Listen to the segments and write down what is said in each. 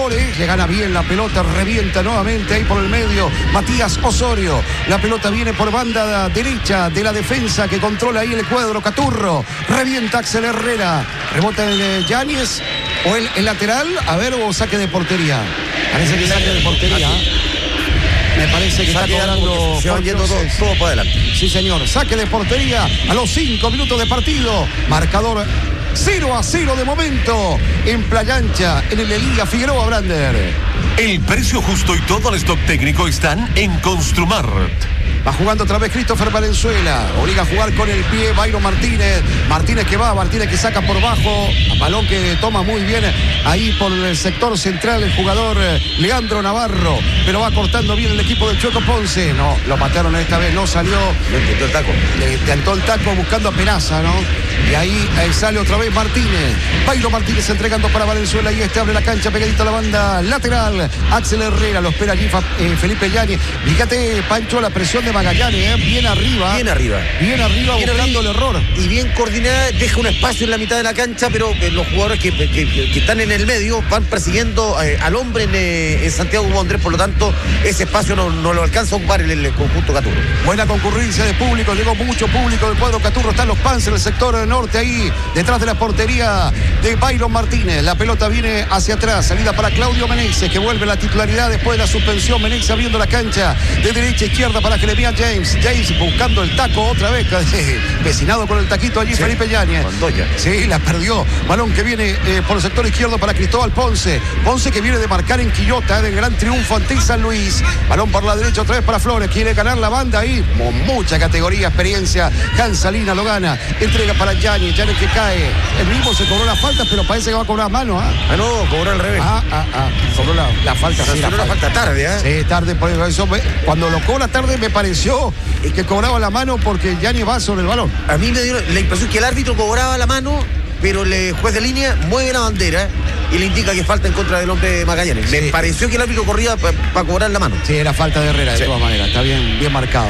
Flores, le gana bien la pelota, revienta nuevamente ahí por el medio Matías Osorio. La pelota viene por banda derecha de la defensa que controla ahí el cuadro Caturro. Revienta Axel Herrera. Rebota el Yáñez o el lateral. A ver, o saque de portería. Parece que saque de portería. Me parece que está cobrando. Se van yendo todo por adelante. Sí, señor. Saque de portería a los 5 minutos de partido. Marcador 0-0 de momento en Playa Ancha, en el Elía Figueroa Brander. El precio justo y todo el stock técnico están en Construmart. Va jugando otra vez Christopher Valenzuela. Obliga a jugar con el pie Byron Martínez. Martínez que saca por bajo. Balón que toma muy bien ahí por el sector central el jugador Leandro Navarro. Pero va cortando bien el equipo del Chueco Ponce. No, lo mataron esta vez, no salió. Le tentó el taco buscando a Penaza, ¿no? Y ahí sale otra vez Martínez. Byron Martínez entregando para Valenzuela. Y abre la cancha pegadito a la banda lateral. Axel Herrera lo espera allí Felipe Yáñez. Fíjate, Pancho, la presión de Magallanes, bien arriba buscando el error. Y bien coordinada, deja un espacio en la mitad de la cancha, pero los jugadores que están en el medio van persiguiendo al hombre en Santiago Wanderers, por lo tanto, ese espacio no lo alcanza a ocupar el conjunto Caturro. Buena concurrencia de público, llegó mucho público del cuadro Caturro, están los Panzers en el sector norte ahí, detrás de la portería de Byron Martínez. La pelota viene hacia atrás, salida para Claudio Menezes, que vuelve a la titularidad después de la suspensión. Menezes abriendo la cancha de derecha a izquierda para Jeremías James buscando el taco otra vez, vecinado con el taquito allí, sí. Felipe Yáñez. Sí, la perdió. Balón que viene por el sector izquierdo para Cristóbal Ponce. Ponce que viene de marcar en Quillota, del gran triunfo ante San Luis. Balón por la derecha otra vez para Flores. Quiere ganar la banda ahí. Con mucha categoría, experiencia. Cansalina lo gana. Entrega para Yáñez. Yáñez que cae. El mismo se cobró la falta, pero parece que va a cobrar mano. No, cobró al revés. Cobró la falta. Sí, la falta tarde. Sí, tarde. Por eso, cuando lo cobra tarde me pareció que cobraba la mano porque Yáñez va sobre el balón. A mí me dio la impresión que el árbitro cobraba la mano, pero el juez de línea mueve la bandera y le indica que falta en contra del hombre de Magallanes. Sí. Me pareció que el árbitro corría para cobrar la mano. Sí, era falta de Herrera de todas maneras. Está bien marcado.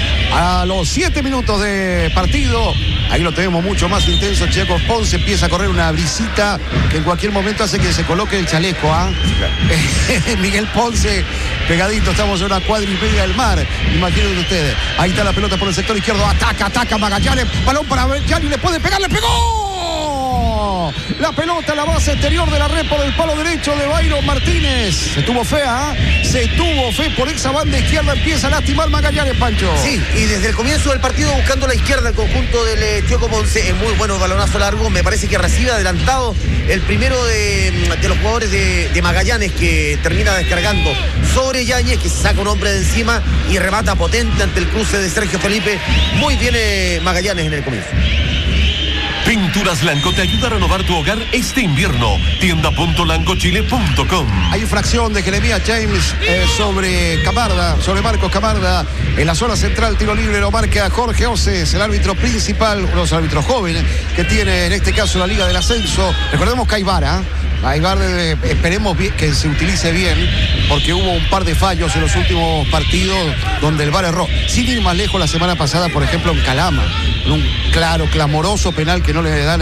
A los 7 minutos de partido, ahí lo tenemos mucho más intenso. Checo Ponce empieza a correr una brisita que en cualquier momento hace que se coloque el chaleco. Sí. Miguel Ponce pegadito, estamos en una cuadra y media del mar. Imagínense ustedes. Ahí está la pelota por el sector izquierdo. Ataca Magallanes. Balón para Yáñez, le puede pegar, le pegó. La pelota a la base exterior de la red por el palo derecho de Byron Martínez. Se tuvo fe por esa banda izquierda. Empieza a lastimar Magallanes, Pancho. Sí, y desde el comienzo del partido buscando la izquierda el conjunto del Chueco Ponce. Es muy bueno, balonazo largo. Me parece que recibe adelantado el primero de los jugadores de Magallanes, que termina descargando sobre Yáñez, que se saca un hombre de encima y remata potente ante el cruce de Sergio Felipe. Muy bien Magallanes en el comienzo. Pinturas Lanco te ayuda a renovar tu hogar este invierno. Tienda.lancochile.com. Hay infracción de Jeremías James sobre Marcos Camarda. En la zona central, tiro libre lo marca Jorge Oces, el árbitro principal, uno de los árbitros jóvenes que tiene en este caso la Liga del Ascenso. Recordemos que hay VAR, esperemos que se utilice bien, porque hubo un par de fallos en los últimos partidos donde el VAR erró. Sin ir más lejos, la semana pasada, por ejemplo, en Calama, un clamoroso penal que no le dan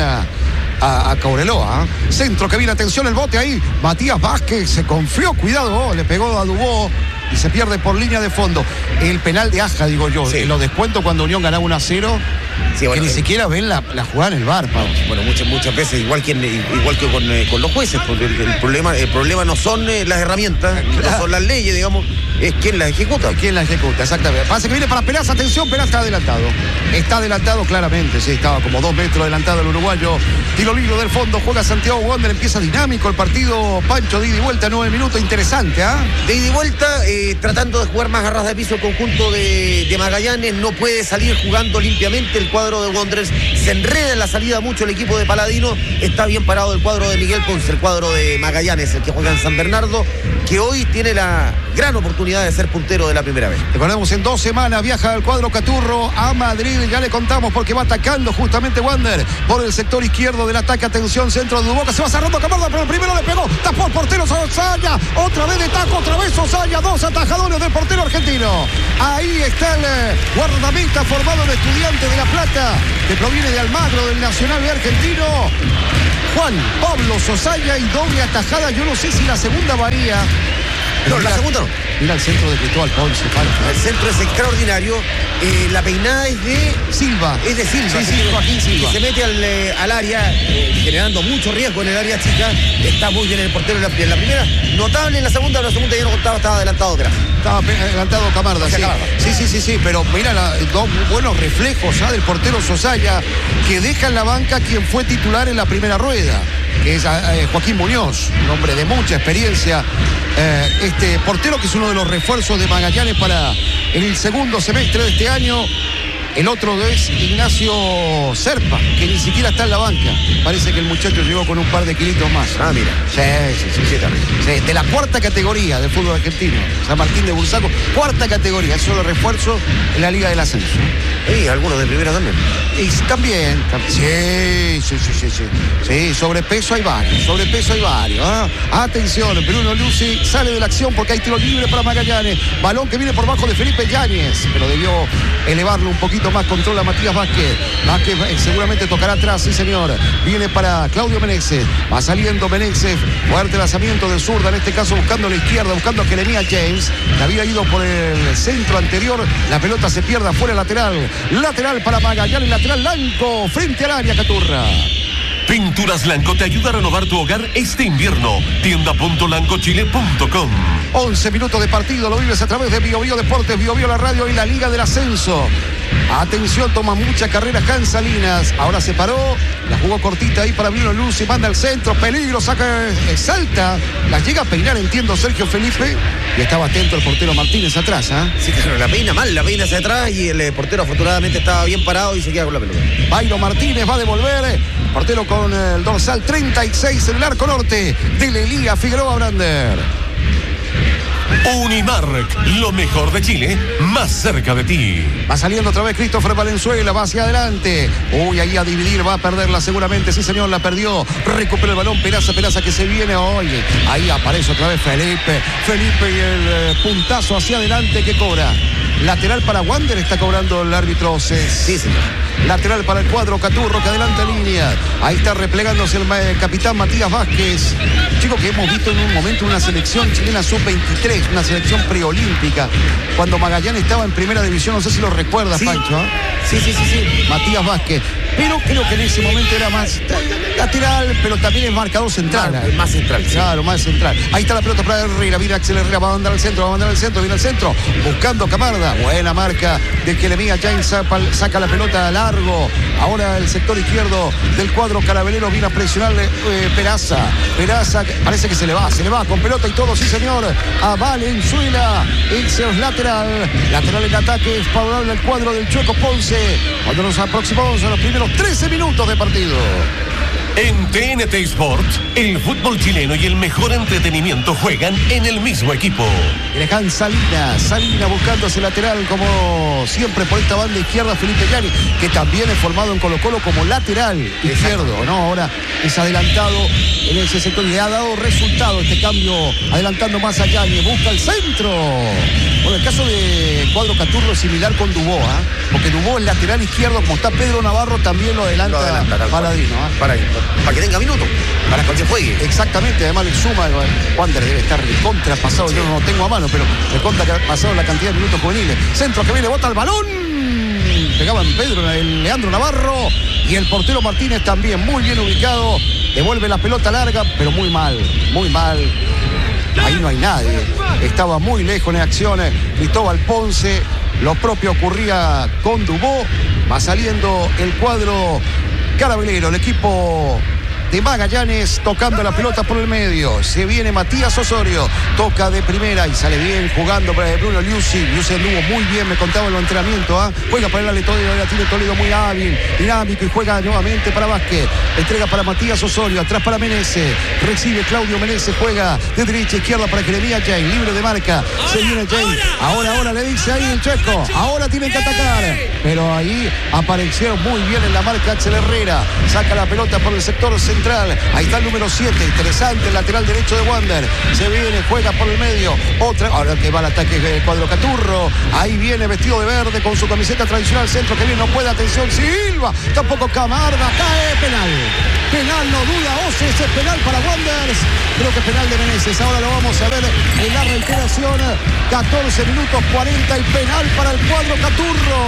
a Cobreloa. Centro que viene, atención, el bote ahí. Matías Vázquez se confió, cuidado, le pegó a Dubó y se pierde por línea de fondo. El penal de Aja, digo yo, sí. Lo descuento cuando Unión ganaba 1-0. Sí, bueno, que ni siquiera ven la jugada en el VAR, Pablo. Bueno, muchas veces, igual que con los jueces, porque el problema no son las herramientas, no son las leyes, digamos, es quién las ejecuta. Exactamente. Pase que viene para Penaza, atención, Penaza está adelantado. Está adelantado claramente, sí, estaba como 2 metros adelantado el uruguayo. Tiro libre del fondo, juega Santiago Wanderers, empieza dinámico el partido, Pancho, de ida y vuelta, 9 minutos, interesante, De ida y vuelta, tratando de jugar más a ras de piso el conjunto de Magallanes, no puede salir jugando limpiamente el cuadro de Wanderers, se enreda en la salida mucho el equipo de Paladino. Está bien parado el cuadro de Miguel Ponce, el cuadro de Magallanes, el que juega en San Bernardo, que hoy tiene la gran oportunidad de ser puntero de la primera vez. Recordemos, en 2 semanas viaja el cuadro Caturro a Madrid, ya le contamos, porque va atacando justamente Wander por el sector izquierdo del ataque. Atención, centro de Duboca, se va cerrando Camarda, pero el primero le pegó, tapó el portero Osaya, otra vez de taco, otra vez Osaya, 2 atajadores del portero argentino. Ahí está el guardameta formado en Estudiantes de La Plata, que proviene de Almagro, del Nacional de Argentino. Juan Pablo Sosaya y doble atajada. Yo no sé si la segunda varía. No, la segunda no. Mira el centro de Cristóbal Ponce. El centro es extraordinario. La peinada es de Silva. Es de Silva. Sí, Joaquín Silva. Se mete al área, generando mucho riesgo en el área chica. Está muy bien el portero en la primera. Notable en la segunda ya no contaba, estaba adelantado atrás. Estaba adelantado Camarda, sí. Camarda. Sí, pero mira dos buenos reflejos del portero Sosaya, que deja en la banca quien fue titular en la primera rueda, que es Joaquín Muñoz, un hombre de mucha experiencia. Este portero que es uno de los refuerzos de Magallanes para el segundo semestre de este año. El otro es Ignacio Serpa, que ni siquiera está en la banca. Parece que el muchacho llegó con un par de kilitos más. Mira. Sí, de la cuarta categoría del fútbol argentino. San Martín de Bursaco, cuarta categoría. Eso lo refuerzo en la Liga del Ascenso. Y algunos de primera también. Y también. Sí, sobrepeso hay varios. Atención, Bruno Luzi sale de la acción porque hay tiro libre para Magallanes. Balón que viene por bajo de Felipe Yáñez, pero debió elevarlo un poquito más. Controla Matías Vázquez. Seguramente tocará atrás, sí señor. Viene para Claudio Menezes. Va saliendo Menezes. Fuerte lanzamiento del zurda, en este caso buscando la izquierda, buscando a Jeremías James, que había ido por el centro anterior. La pelota se pierde afuera, lateral. Lateral para Magallanes, lateral blanco, frente al área, Caturra. Pinturas Lanco te ayuda a renovar tu hogar este invierno. Tienda.lancochile.com. 11 minutos de partido, lo vives a través de Bio Bio Deportes, Bio Bio la radio y la Liga del Ascenso. Atención, toma mucha carrera Hans Salinas. Ahora se paró, la jugó cortita ahí para Bruno Luzi, manda al centro, peligro, saca, salta, la llega a peinar, entiendo, Sergio Felipe. Y estaba atento el portero Martínez atrás, Sí, claro, la peina hacia atrás y el portero afortunadamente estaba bien parado y se queda con la pelota. Bayro Martínez va a devolver, portero con el dorsal 36 en el arco norte de la Liga Figueroa Brander. Unimark, lo mejor de Chile, más cerca de ti. Va saliendo otra vez Christopher Valenzuela, va hacia adelante. Ahí a dividir, va a perderla seguramente. Sí, señor, la perdió. Recupera el balón, Peraza que se viene. Oye, ahí aparece otra vez Felipe y el puntazo hacia adelante que cobra. Lateral para Wander, está cobrando el árbitro Cés. Sí, señor. Lateral para el cuadro Caturro, que adelanta línea. Ahí está replegándose el capitán Matías Vázquez. Chico que hemos visto en un momento una selección chilena sub-23, una selección preolímpica. Cuando Magallanes estaba en primera división, no sé si lo recuerdas, sí. Pancho. Sí. Matías Vázquez. Pero creo que en ese momento era más lateral, pero también es marcador central. Más central. Sí. Claro, más central. Ahí está la pelota para Herrera. Viene Axel Herrera, va a mandar al centro, viene al centro. Buscando Camarda. Buena marca de Jeremías James, saca la pelota largo. Ahora el sector izquierdo del cuadro carabelero viene a presionarle Peraza, parece que se le va con pelota y todo, sí señor, a Valenzuela. Ese es lateral en ataque, es favorable al cuadro del Chueco Ponce. Cuando nos aproximamos a los primeros 13 minutos de partido. En TNT Sports, el fútbol chileno y el mejor entretenimiento juegan en el mismo equipo. Alejandro Salina buscando ese lateral como siempre por esta banda izquierda, Felipe Yáñez, que también es formado en Colo-Colo como lateral izquierdo, ¿no? Ahora es adelantado en ese sector y le ha dado resultado este cambio, adelantando más a Yáñez, busca el centro. Bueno, el caso de cuadro Caturro es similar con Dubó, porque Dubó es lateral izquierdo, como está Pedro Navarro, también lo adelanta Paladino. Para que tenga minutos, para que juegue. Exactamente, además le suma, Wander debe estar contrapasado, yo no lo tengo a mano, pero le contrapasado la cantidad de minutos juveniles. Centro que viene, bota el balón. Pegaban Pedro, el Leandro Navarro y el portero Martínez también muy bien ubicado. Devuelve la pelota larga, pero muy mal. Ahí no hay nadie. Estaba muy lejos en acciones. Cristóbal Ponce. Lo propio ocurría con Dubó. Va saliendo el cuadro carabelero, el equipo de Magallanes, tocando la pelota por el medio. Se viene Matías Osorio, toca de primera y sale bien jugando para Bruno Luzi. Luzi anduvo muy bien, me contaba en los entrenamientos. Juega para el Toledo, la tiene Toledo muy hábil, dinámico, y juega nuevamente para Vázquez. Entrega para Matías Osorio, atrás para Menezes. Recibe Claudio Menezes, juega de derecha a izquierda para Jeremías James, libre de marca. Se viene James. Ahora le dice ahí el Checo. Ahora tienen que atacar. Pero ahí aparecieron muy bien en la marca Axel Herrera. Saca la pelota por el sector central central. Ahí está el número 7, interesante, el lateral derecho de Wander. Se viene, juega por el medio. Otra, ahora que va al ataque del cuadro Caturro. Ahí viene vestido de verde con su camiseta tradicional. Centro que viene, no puede, atención, Silva. Tampoco Camarda, cae, penal. Penal, no duda, Oces, es penal para Wanderers. Creo que penal de Meneses. Ahora lo vamos a ver en la reiteración. 14 minutos 40 y penal para el cuadro Caturro.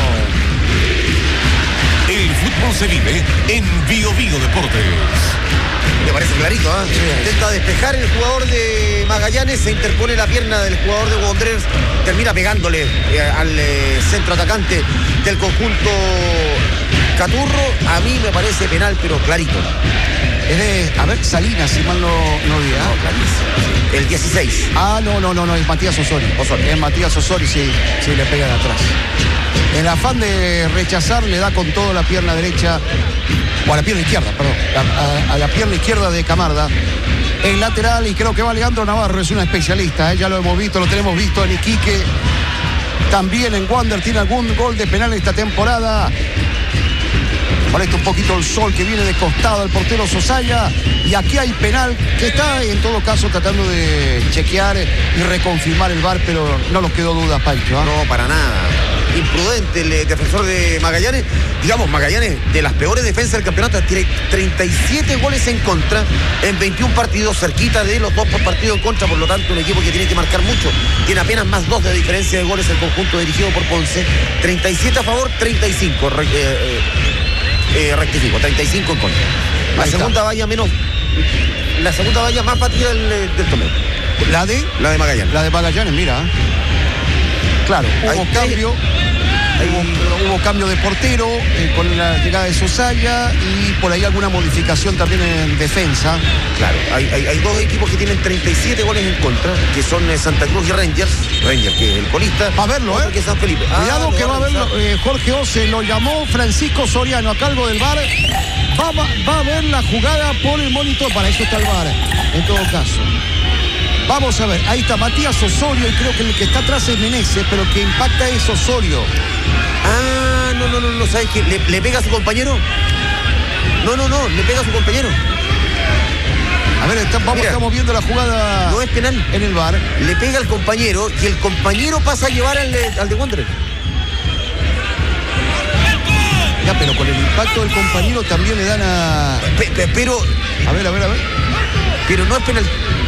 El fútbol se vive en Bio Bio Deportes. Me parece clarito, ¿eh? Sí. Intenta despejar el jugador de Magallanes, se interpone la pierna del jugador de Wanderers, termina pegándole al centro atacante del conjunto Caturro. A mí me parece penal, pero clarito. Es de, a ver, Salinas, si mal no diga. No, clarísimo. El 16. No, es Matías Osorio. Es Matías Osorio, sí, le pega de atrás. En el afán de rechazar, le da con todo la pierna derecha, o a la pierna izquierda, perdón, a la pierna izquierda de Camarda. El lateral, y creo que va Leandro Navarro, es un especialista, ya lo hemos visto, lo tenemos visto en Iquique. También en Wander tiene algún gol de penal esta temporada. Molesta un poquito el sol que viene de costado al portero Sosaya. Y aquí hay penal que está en todo caso tratando de chequear y reconfirmar el VAR, pero no nos quedó dudas, Pancho, ¿eh? No, para nada. Imprudente el defensor de Magallanes. Digamos, Magallanes, de las peores defensas del campeonato, tiene 37 goles en contra en 21 partidos, cerquita de los 2 por partido en contra. Por lo tanto, un equipo que tiene que marcar mucho. Tiene apenas más 2 de diferencia de goles el conjunto dirigido por Ponce. 37 a favor, 35. Rectifico, 35 en contra. La segunda valla más batida del torneo. ¿La de Magallanes? La de Magallanes, mira. Claro, hubo cambio de portero con la llegada de Sosaya y por ahí alguna modificación también en defensa. Claro, hay 2 equipos que tienen 37 goles en contra, que son Santa Cruz y Rangers, que es el colista. Va a verlo, que es San Felipe. Cuidado que va a verlo. Jorge Ose lo llamó Francisco Soriano a cargo del VAR. Va a ver la jugada por el monitor, para eso está el VAR, en todo caso. Vamos a ver, ahí está Matías Osorio y creo que el que está atrás es Meneses, pero el que impacta es Osorio. No, ¿sabes qué? ¿Le pega a su compañero? No, le pega a su compañero. A ver, estamos viendo la jugada. No es penal. En el VAR. Le pega al compañero y el compañero pasa a llevar al de Wanderers. Ya, pero con el impacto del compañero también le dan a... Pero... A ver. Pero no es penal.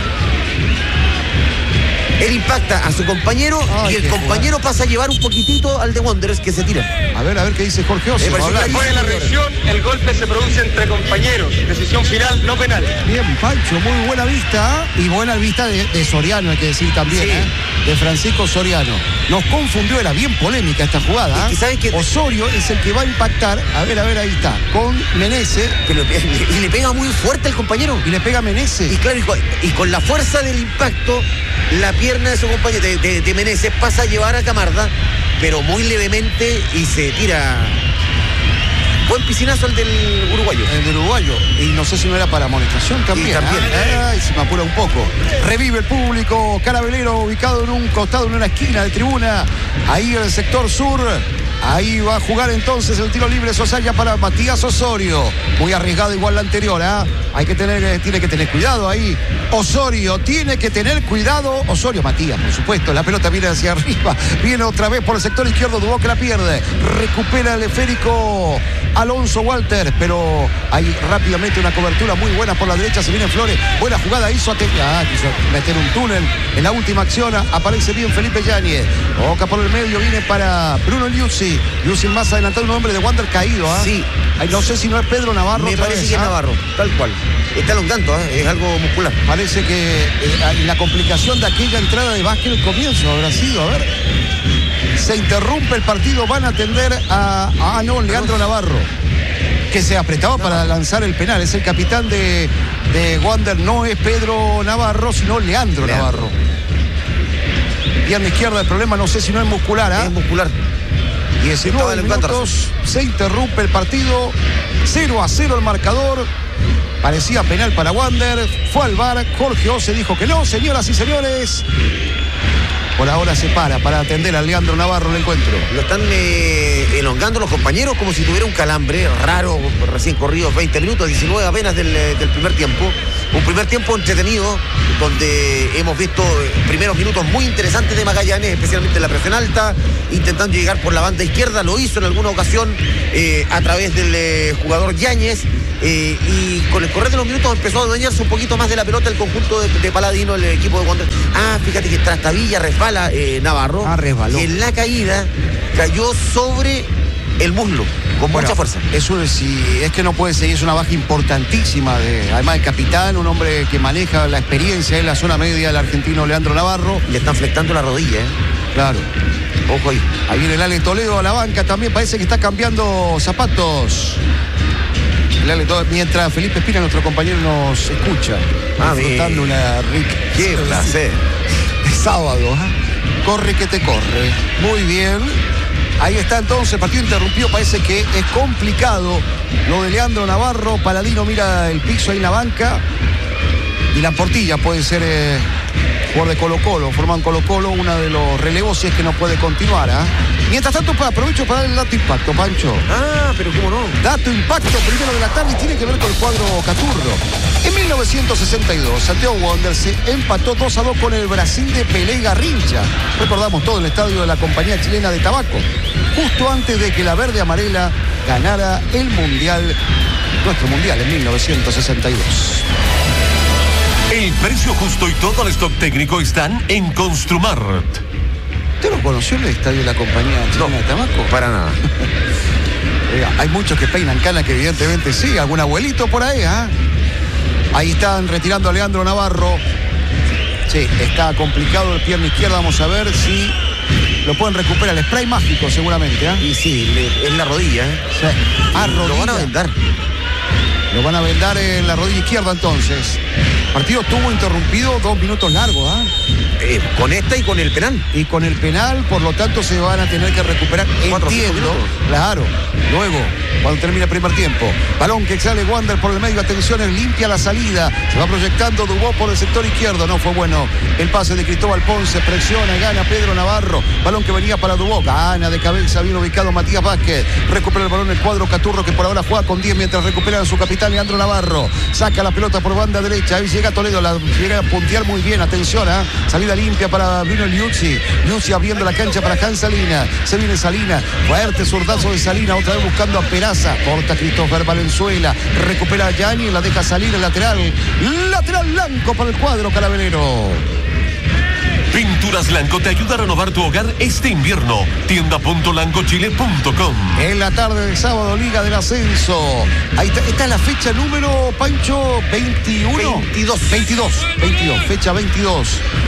Él impacta a su compañero y el compañero pasa a llevar un poquitito al de Wanderers, que se tira. A ver qué dice Jorge Oso. Después de la reacción, el golpe se produce entre compañeros. Decisión final, no penal. Bien, Pancho, muy buena vista. Y buena vista de Soriano, hay que decir también, sí. De Francisco Soriano. Nos confundió, era bien polémica esta jugada. Es que ¿sabes qué? Osorio es el que va a impactar. A ver, ahí está. Con Meneses. Y le pega muy fuerte al compañero. Y le pega a Meneses. Y claro, y con la fuerza del impacto, la pierna de su compañero, de Meneses, pasa a llevar a Camarda, pero muy levemente y se tira. Buen piscinazo el del uruguayo. El del uruguayo. Y no sé si no era para amonestación también. Ay, se me apura un poco. Revive el público carabelero ubicado en un costado, en una esquina de tribuna. Ahí en el sector sur. Ahí va a jugar entonces el tiro libre Sosaya para Matías Osorio. Muy arriesgado igual la anterior, tiene que tener cuidado ahí. Osorio tiene que tener cuidado. Osorio, Matías, por supuesto. La pelota viene hacia arriba. Viene otra vez por el sector izquierdo. Dubó que la pierde. Recupera el esférico Alonso Walter. Pero hay rápidamente una cobertura muy buena por la derecha. Se viene Flores. Buena jugada. Quiso meter un túnel en la última acción. Aparece bien Felipe Yáñez. Boca por el medio. Viene para Bruno Liuzzi. Liuzzi más adelantado, un hombre de Wander caído. Sí. No sé si no es Pedro Navarro. Me parece que es Navarro, tal cual. Está elongando, es algo muscular. Parece que la complicación de aquella entrada de Vázquez al comienzo habrá sido, a ver. Se interrumpe el partido, van a atender a Leandro Navarro, que se apretaba para lanzar el penal. Es el capitán de Wander, no es Pedro Navarro, sino Leandro Navarro. Pierna izquierda, el problema no sé si no es muscular. Es muscular. 19 minutos, se interrumpe el partido, 0-0 el marcador. Parecía penal para Wander, fue al VAR, Jorge Ose dijo que no, señoras y señores. por ahora se para atender a Leandro Navarro el encuentro. Lo están elongando los compañeros como si tuviera un calambre raro, recién corridos 20 minutos, 19 apenas del primer tiempo. Un primer tiempo entretenido, donde hemos visto primeros minutos muy interesantes de Magallanes, especialmente en la presión alta, intentando llegar por la banda izquierda. Lo hizo en alguna ocasión a través del jugador Yáñez. Y con el correr de los minutos empezó a adueñarse un poquito más de la pelota el conjunto de Paladino, el equipo de Wander. Fíjate que Trastabilla resbala Navarro. Resbaló. En la caída cayó sobre el muslo, con mucha fuerza. Eso es que no puede seguir, es una baja importantísima. Además, el capitán, un hombre que maneja la experiencia en la zona media, el argentino Leandro Navarro. Le están flectando la rodilla, Claro. Ojo ahí. Ahí viene el Ale Toledo a la banca, también parece que está cambiando zapatos. Mientras Felipe Espina, nuestro compañero, nos escucha, disfrutando una rica. ¡Qué placer! De sábado, corre que te corre. Muy bien. Ahí está entonces, el partido interrumpido, parece que es complicado lo de Leandro Navarro. Paladino mira el piso ahí en la banca. Y la Portilla puede ser jugador de Colo-Colo, forman Colo-Colo, uno de los relevos si es que no puede continuar. Mientras tanto, aprovecho para dar el dato impacto, Pancho. Pero cómo no. Dato impacto, primero de la tarde, y tiene que ver con el cuadro Caturro. En 1962, Santiago Wanderers se empató 2-2 con el Brasil de Pelé Garrincha. Recordamos todo el estadio de la Compañía Chilena de Tabaco, justo antes de que la verde amarela ganara el Mundial, nuestro Mundial, en 1962. El precio justo y todo el stock técnico están en Construmart. ¿Usted no conoció el estadio de la Compañía Chilena de Tabaco? Para nada. Hay muchos que peinan canas, que evidentemente sí, algún abuelito por ahí, Ahí están retirando a Leandro Navarro. Sí, está complicado el pierna izquierda, vamos a ver si lo pueden recuperar. El spray mágico seguramente, Y sí, es la rodilla, Sí. Lo van a vendar. Lo van a vendar en la rodilla izquierda entonces. El partido estuvo interrumpido 2 minutos largos, Con esta y con el penal. Y con el penal, por lo tanto, se van a tener que recuperar. 4 o 5 minutos. Claro. Luego, cuando termine el primer tiempo. Balón que sale Wander por el medio. Atención, es limpia la salida. Se va proyectando Dubó por el sector izquierdo. No fue bueno el pase de Cristóbal Ponce. Presiona, gana Pedro Navarro. Balón que venía para Dubó. Gana de cabeza, bien ubicado Matías Vázquez. Recupera el balón el cuadro Caturro, que por ahora juega con 10 mientras recupera a su capitán Leandro Navarro. Saca la pelota por banda derecha. Ahí llega Toledo. Llega a puntear muy bien. Atención, salida limpia para Bruno Liuzzi. Liuzzi abriendo la cancha para Hans Salina. Se viene Salina. Fuerte zurdazo de Salina. Otra vez buscando a Peraza. Corta Christopher Valenzuela. Recupera a Gianni. La deja salir el lateral. Lateral blanco para el cuadro calaverero. Pinturas Lanco te ayuda a renovar tu hogar este invierno. Tienda.lancochile.com. En la tarde del sábado, Liga del Ascenso. Ahí está la fecha número, Pancho, 21. 22. Fecha 22.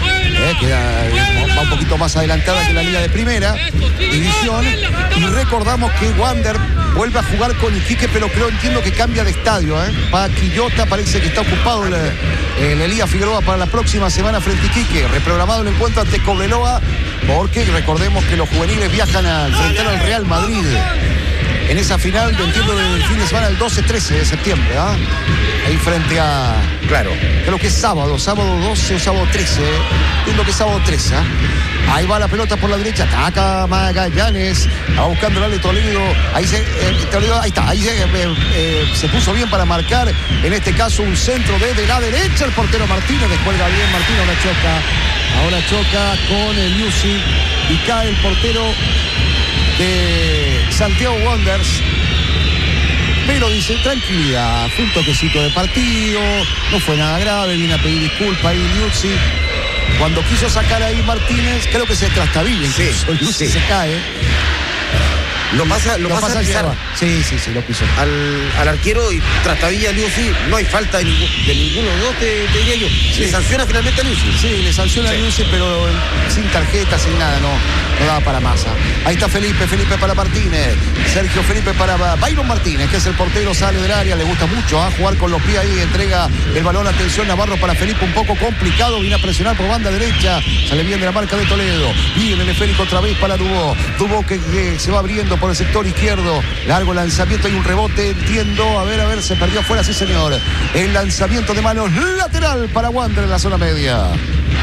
Va un poquito más adelantada que la Liga de Primera División. Y recordamos que Wander vuelve a jugar con Iquique, pero entiendo que cambia de estadio. Para Quillota parece que está ocupado el Elías Figueroa para la próxima semana frente a Iquique. Reprogramado el encuentro ante Cobreloa, porque recordemos que los juveniles viajan a enfrentar al Real Madrid en esa final, entiendo, del fin de semana, el 12-13 de septiembre. Ahí frente a... Claro. Creo que es sábado 12 o sábado 13. Entiendo que es sábado 13. Ahí va la pelota por la derecha. Ataca Magallanes. Va buscando el Ale Toledo. Ahí está. Ahí se puso bien para marcar. En este caso, un centro desde la derecha. El portero Martínez. Descuelga bien Martínez. Ahora choca con el Liuzzi. Y cae el portero de Santiago Wanderers. Pero dice, tranquilidad, fue un toquecito de partido, no fue nada grave, viene a pedir disculpas ahí Liuzzi. Cuando quiso sacar ahí Martínez, creo que se trastabilla, incluso Liuzzi se cae. Lo pasa a pisar. Sí, lo pisó. Al arquero y trastabilla a Liuzzi. No hay falta de ninguno de dos, te diría yo. Sí. Le sanciona finalmente a Liuzzi. Sí, le sanciona a Liuzzi, pero sin tarjeta, sin nada, no daba para masa. Ahí está Felipe para Martínez. Sergio Felipe para Byron Martínez, que es el portero, sale del área, le gusta mucho jugar con los pies ahí, entrega el balón, atención, Navarro para Felipe, un poco complicado, viene a presionar por banda derecha, sale bien de la marca de Toledo, viene el esférico otra vez para Dubó que se va abriendo por el sector izquierdo, largo lanzamiento, hay un rebote, entiendo, a ver, se perdió afuera, sí señor, el lanzamiento de manos lateral para Wander en la zona media.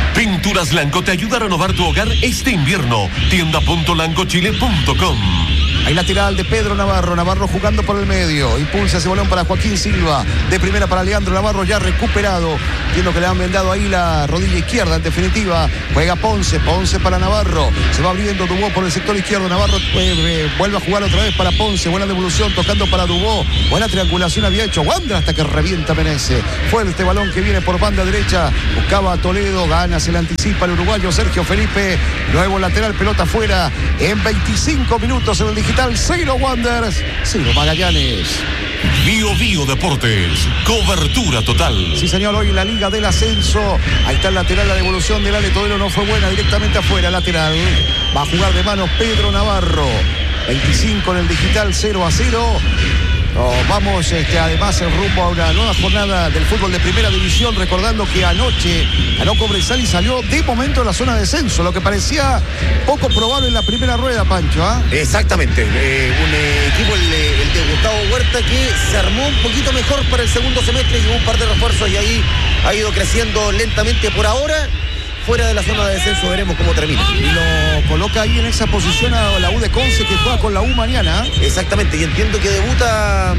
Pinturas Lanco te ayuda a renovar tu hogar este invierno. Tienda.lancochile.com. Hay lateral de Pedro Navarro. Navarro jugando por el medio. Impulsa ese balón para Joaquín Silva. De primera para Leandro Navarro, ya recuperado. Entiendo que le han vendado ahí la rodilla izquierda. En definitiva, juega Ponce. Ponce para Navarro. Se va abriendo Dubó por el sector izquierdo. Navarro vuelve a jugar otra vez para Ponce. Buena devolución, tocando para Dubó. Buena triangulación había hecho Wander hasta que revienta Menezes. Fuerte balón que viene por banda derecha. Buscaba a Toledo. Gana, se le anticipa el uruguayo Sergio Felipe. Nuevo lateral, pelota afuera. En 25 minutos en el digital. 0 Wanderers, 0 Magallanes. Bio Bio Deportes, cobertura total. Sí, señor, hoy la Liga del Ascenso. Ahí está el lateral, la devolución del Ale Toledo no fue buena, directamente afuera, lateral. Va a jugar de mano Pedro Navarro. 25 en el digital, 0-0. Vamos además en rumbo a una nueva jornada del fútbol de primera división, recordando que anoche ganó Cobresal y salió de momento de la zona de descenso, lo que parecía poco probable en la primera rueda, Pancho. Exactamente, un equipo, el de Gustavo Huerta, que se armó un poquito mejor para el segundo semestre, llevó un par de refuerzos y ahí ha ido creciendo lentamente por ahora. Fuera de la zona de descenso, veremos cómo termina. Y lo coloca ahí en esa posición a la U de Conce, que juega con la U mañana. Exactamente, y entiendo que debuta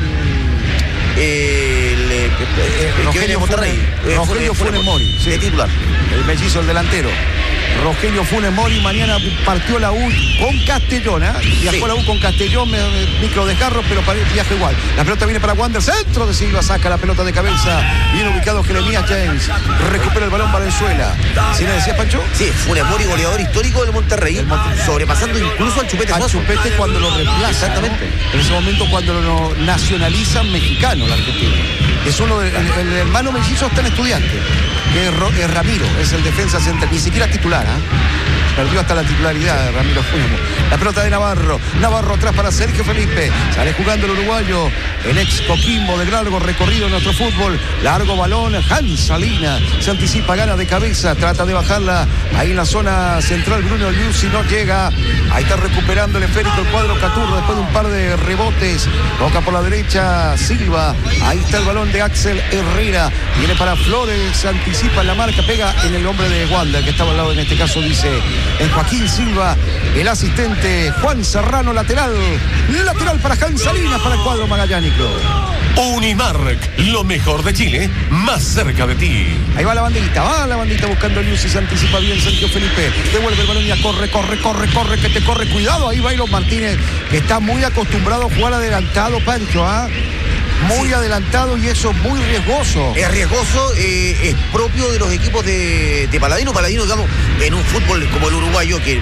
el que viene de Monterrey. Rogelio Funes Mori, de titular. El mellizo, el delantero. Rogelio Funes Mori, mañana partió la U con Castellón, viajó la U con Castellón, micro desgarro, pero viaja igual. La pelota viene para Wander, centro de Silva, saca la pelota de cabeza, bien ubicado Jeremías James, recupera el balón Valenzuela. ¿Sí le decía, Pancho? Sí, Funes Mori, goleador histórico del Monterrey, sobrepasando incluso al Chupete Suazo. Chupete cuando lo reemplaza. Exactamente. En ese momento cuando lo nacionalizan mexicano, la Argentina. Es uno de el hermano mellizo está en Estudiante, que es Ramiro, es el defensa central, ni siquiera titular. Perdió hasta la titularidad de Ramiro Funes. La pelota de Navarro. Navarro atrás para Sergio Felipe. Sale jugando el uruguayo. El ex Coquimbo de largo recorrido en nuestro fútbol. Largo balón. Hans Salina. Se anticipa, gana de cabeza. Trata de bajarla. Ahí en la zona central. Bruno Liuzzi no llega. Ahí está recuperando el esférico el cuadro Caturro después de un par de rebotes. Toca por la derecha Silva. Ahí está el balón de Axel Herrera. Viene para Flores. Se anticipa en la marca. Pega en el hombre de Wander, que estaba al lado, en este caso dice en Joaquín Silva, el asistente Juan Serrano, lateral para Hans Salinas, para el cuadro magallánico. Unimark, lo mejor de Chile, más cerca de ti. Ahí va la bandita buscando a Liuzzi, se anticipa bien Sergio Felipe, devuelve el balón y ya corre, que te corre, cuidado, ahí Bayron Martínez, que está muy acostumbrado a jugar adelantado, Pancho, muy adelantado, y eso es muy riesgoso. Es riesgoso, es propio de los equipos de Paladino. Paladino, digamos, en un fútbol como el uruguayo, que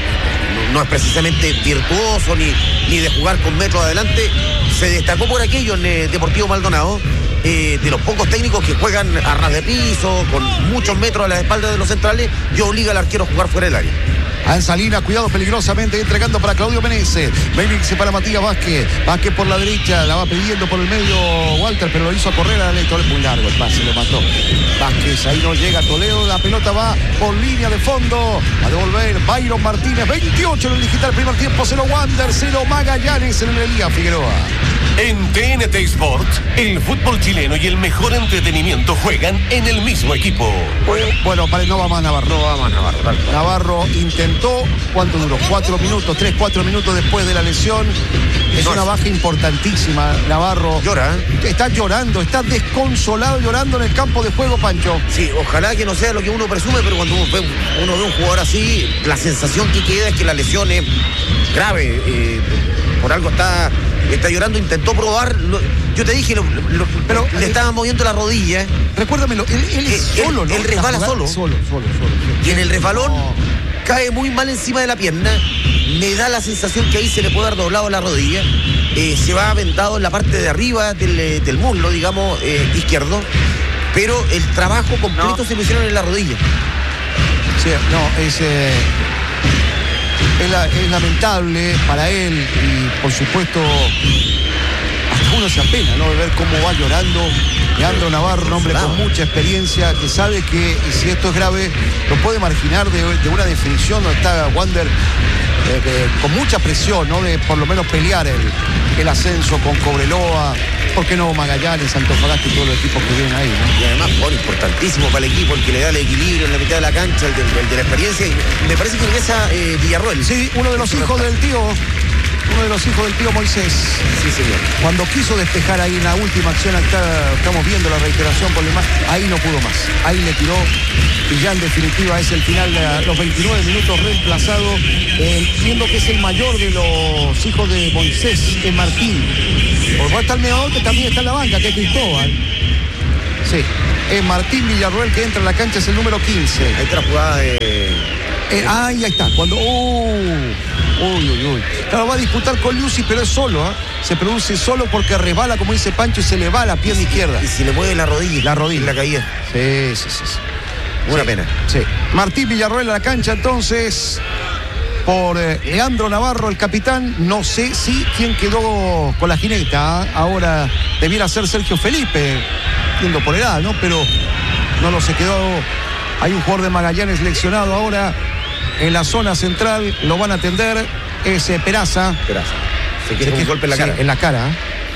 no es precisamente virtuoso ni de jugar con metros adelante, se destacó por aquello en Deportivo Maldonado. De los pocos técnicos que juegan a ras de piso, con muchos metros a las espaldas de los centrales, y obliga al arquero a jugar fuera del área. Ansalina, cuidado peligrosamente, entregando para Claudio Menezes. Menezes para Matías Vázquez. Vázquez por la derecha, la va pidiendo por el medio Walter, pero lo hizo a correr a Toledo. Muy largo el pase, lo mató. Vázquez, ahí no llega Toledo, la pelota va por línea de fondo. A devolver Bayron Martínez, 28 en el digital, primer tiempo, 0 Wander, 0 Magallanes en el Elías Figueroa. En TNT Sport, el fútbol chileno y el mejor entretenimiento juegan en el mismo equipo. Bueno, no va más Navarro. Navarro intentó, ¿cuánto duró? 4 minutos después de la lesión. Es una baja importantísima. Navarro llora, está llorando, está desconsolado, llorando en el campo de juego, Pancho. Sí, ojalá que no sea lo que uno presume, pero cuando uno ve un jugador así, la sensación que queda es que la lesión es grave. Por algo está llorando, intentó probar. Yo te dije, pero le estaban moviendo la rodilla. Recuérdamelo, él es solo, ¿no? Él resbala solo. Y en el resbalón cae muy mal encima de la pierna. Me da la sensación que ahí se le puede haber doblado la rodilla. Se va vendado en la parte de arriba del muslo, digamos, izquierdo. Pero el trabajo completo se lo hicieron en la rodilla. Sí, es lamentable para él, y por supuesto hasta uno se apena, ¿no?, de ver cómo va llorando Leandro Navarro, un hombre con mucha experiencia, que sabe que si esto es grave lo puede marginar de una definición donde está Wander con mucha presión, ¿no?, de por lo menos pelear el ascenso con Cobreloa. ¿Por qué no Magallanes, Antofagasta y todos los equipos que vienen ahí, ¿no? Y además, bueno, importantísimo para el equipo, el que le da el equilibrio en la mitad de la cancha, el de la experiencia. Y me parece que ingresa Villarroel. Sí, uno de los hijos del tío Moisés. Sí, señor. Cuando quiso despejar ahí en la última acción, estamos viendo la reiteración por demás, ahí no pudo más. Ahí le tiró y ya en definitiva es el final de los 29 minutos reemplazado. Siendo que es el mayor de los hijos de Moisés, es Martín. Por favor, está el mediador que también está en la banca, que es Cristóbal. Sí, es Martín Villarroel que entra en la cancha, es el número 15. Ahí está la jugada de... Ahí está, cuando... Uy. Claro, va a disputar con Lucy, pero es solo, ¿eh? Se produce solo porque resbala, como dice Pancho, y se le va a la pierna izquierda. Y si le mueve la rodilla. La rodilla. La caída. Sí. Una pena. Sí. Martín Villarroel a la cancha, entonces, por Leandro Navarro, el capitán. No sé si quién quedó con la jineta. Ahora debiera ser Sergio Felipe, yendo por edad, ¿no? Pero no lo se quedó. Hay un jugador de Magallanes leccionado ahora en la zona central, lo van a atender, es Peraza. Se quiere un golpe en la cara. En la cara.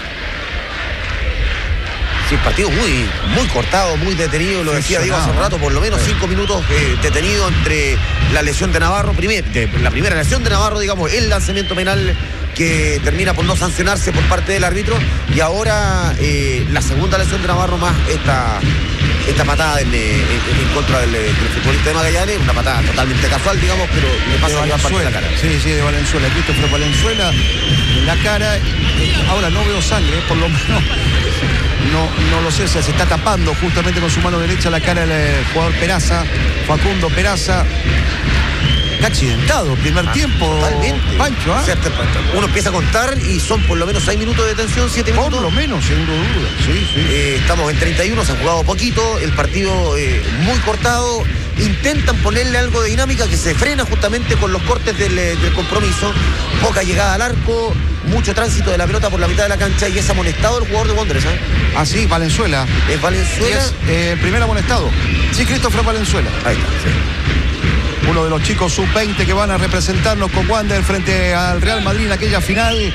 Sí, partido muy cortado, muy detenido, lo decía Diego hace un rato, por lo menos 5 minutos detenido entre la lesión de Navarro, la primera lesión de Navarro, digamos, el lanzamiento penal que termina por no sancionarse por parte del árbitro, y ahora la segunda lesión de Navarro más esta patada en contra del futbolista de Magallanes, una patada totalmente casual, digamos, pero le pasa una parte de la cara. Sí, de Valenzuela, Christopher Valenzuela en la cara. Ahora no veo sangre, por lo menos no lo sé, se está tapando justamente con su mano derecha la cara del jugador Peraza, Facundo Peraza. Está accidentado, primer tiempo. Totalmente. Pancho, ¿ah? Uno empieza a contar y son por lo menos 6 minutos de detención, 7 minutos. Por lo menos, sin duda. Sí. Estamos en 31, se ha jugado poquito, el partido muy cortado. Intentan ponerle algo de dinámica que se frena justamente con los cortes del compromiso. Poca llegada al arco, mucho tránsito de la pelota por la mitad de la cancha y es amonestado el jugador de Wanderers, ¿eh? Ah, sí, Valenzuela. Es Valenzuela. Es el primer amonestado. Sí, Christopher Valenzuela. Ahí está, sí. Uno de los chicos sub-20 que van a representarnos con Wander frente al Real Madrid en aquella final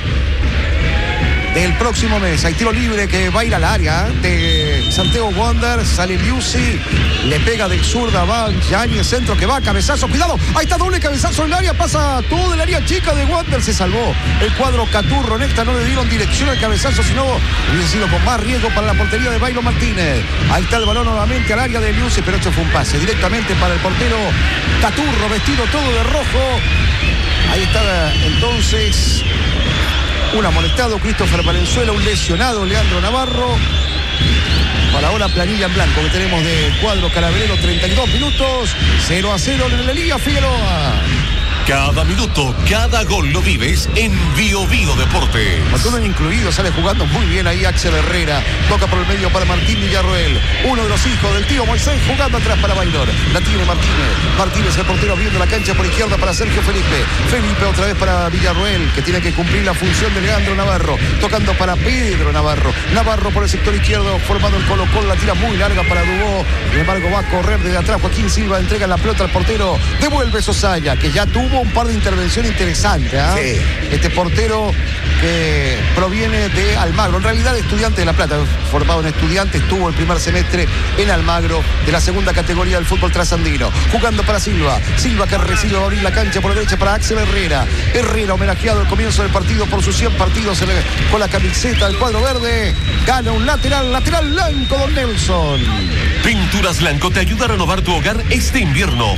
del próximo mes. Hay tiro libre que va a ir al área de Santiago Wander. Sale Liusi, le pega de zurda, va Yañez, centro que va, cabezazo, cuidado, ahí está, doble cabezazo en el área, pasa todo el área chica de Wander, se salvó el cuadro Caturro. En esta no le dieron dirección al cabezazo, sino hubiese sido con más riesgo para la portería de Baylo Martínez. Ahí está el balón nuevamente al área de Liusi, pero hecho fue un pase directamente para el portero Caturro, vestido todo de rojo. Ahí está entonces un amonestado Christopher Valenzuela, un lesionado Leandro Navarro. Para ahora planilla en blanco que tenemos del cuadro calaverero, 32 minutos, 0-0 en la Liga Figueroa. Cada minuto, cada gol lo vives en Bio Deportes. Matuno incluido, sale jugando muy bien ahí Axel Herrera. Toca por el medio para Martín Villarroel. Uno de los hijos del tío Moisés jugando atrás para Baylor. La tiene Martínez. Martínez, el portero, abriendo la cancha por izquierda para Sergio Felipe. Felipe otra vez para Villarroel, que tiene que cumplir la función de Leandro Navarro. Tocando para Pedro Navarro. Navarro por el sector izquierdo, formando el Colo-Colo. La tira muy larga para Dubó. Sin embargo, va a correr desde atrás. Joaquín Silva entrega la pelota al portero. Devuelve Sosaya, que ya tuvo un par de intervenciones interesantes, ¿eh? Sí. Este portero que proviene de Almagro, en realidad Estudiante de La Plata, formado en Estudiantes, estuvo el primer semestre en Almagro de la segunda categoría del fútbol trasandino, jugando para Silva que recibe, va a abrir la cancha por la derecha para Axel Herrera, homenajeado al comienzo del partido por sus 100 partidos con la camiseta del cuadro verde, gana un lateral blanco, don Nelson. Pinturas Lanco te ayuda a renovar tu hogar este invierno.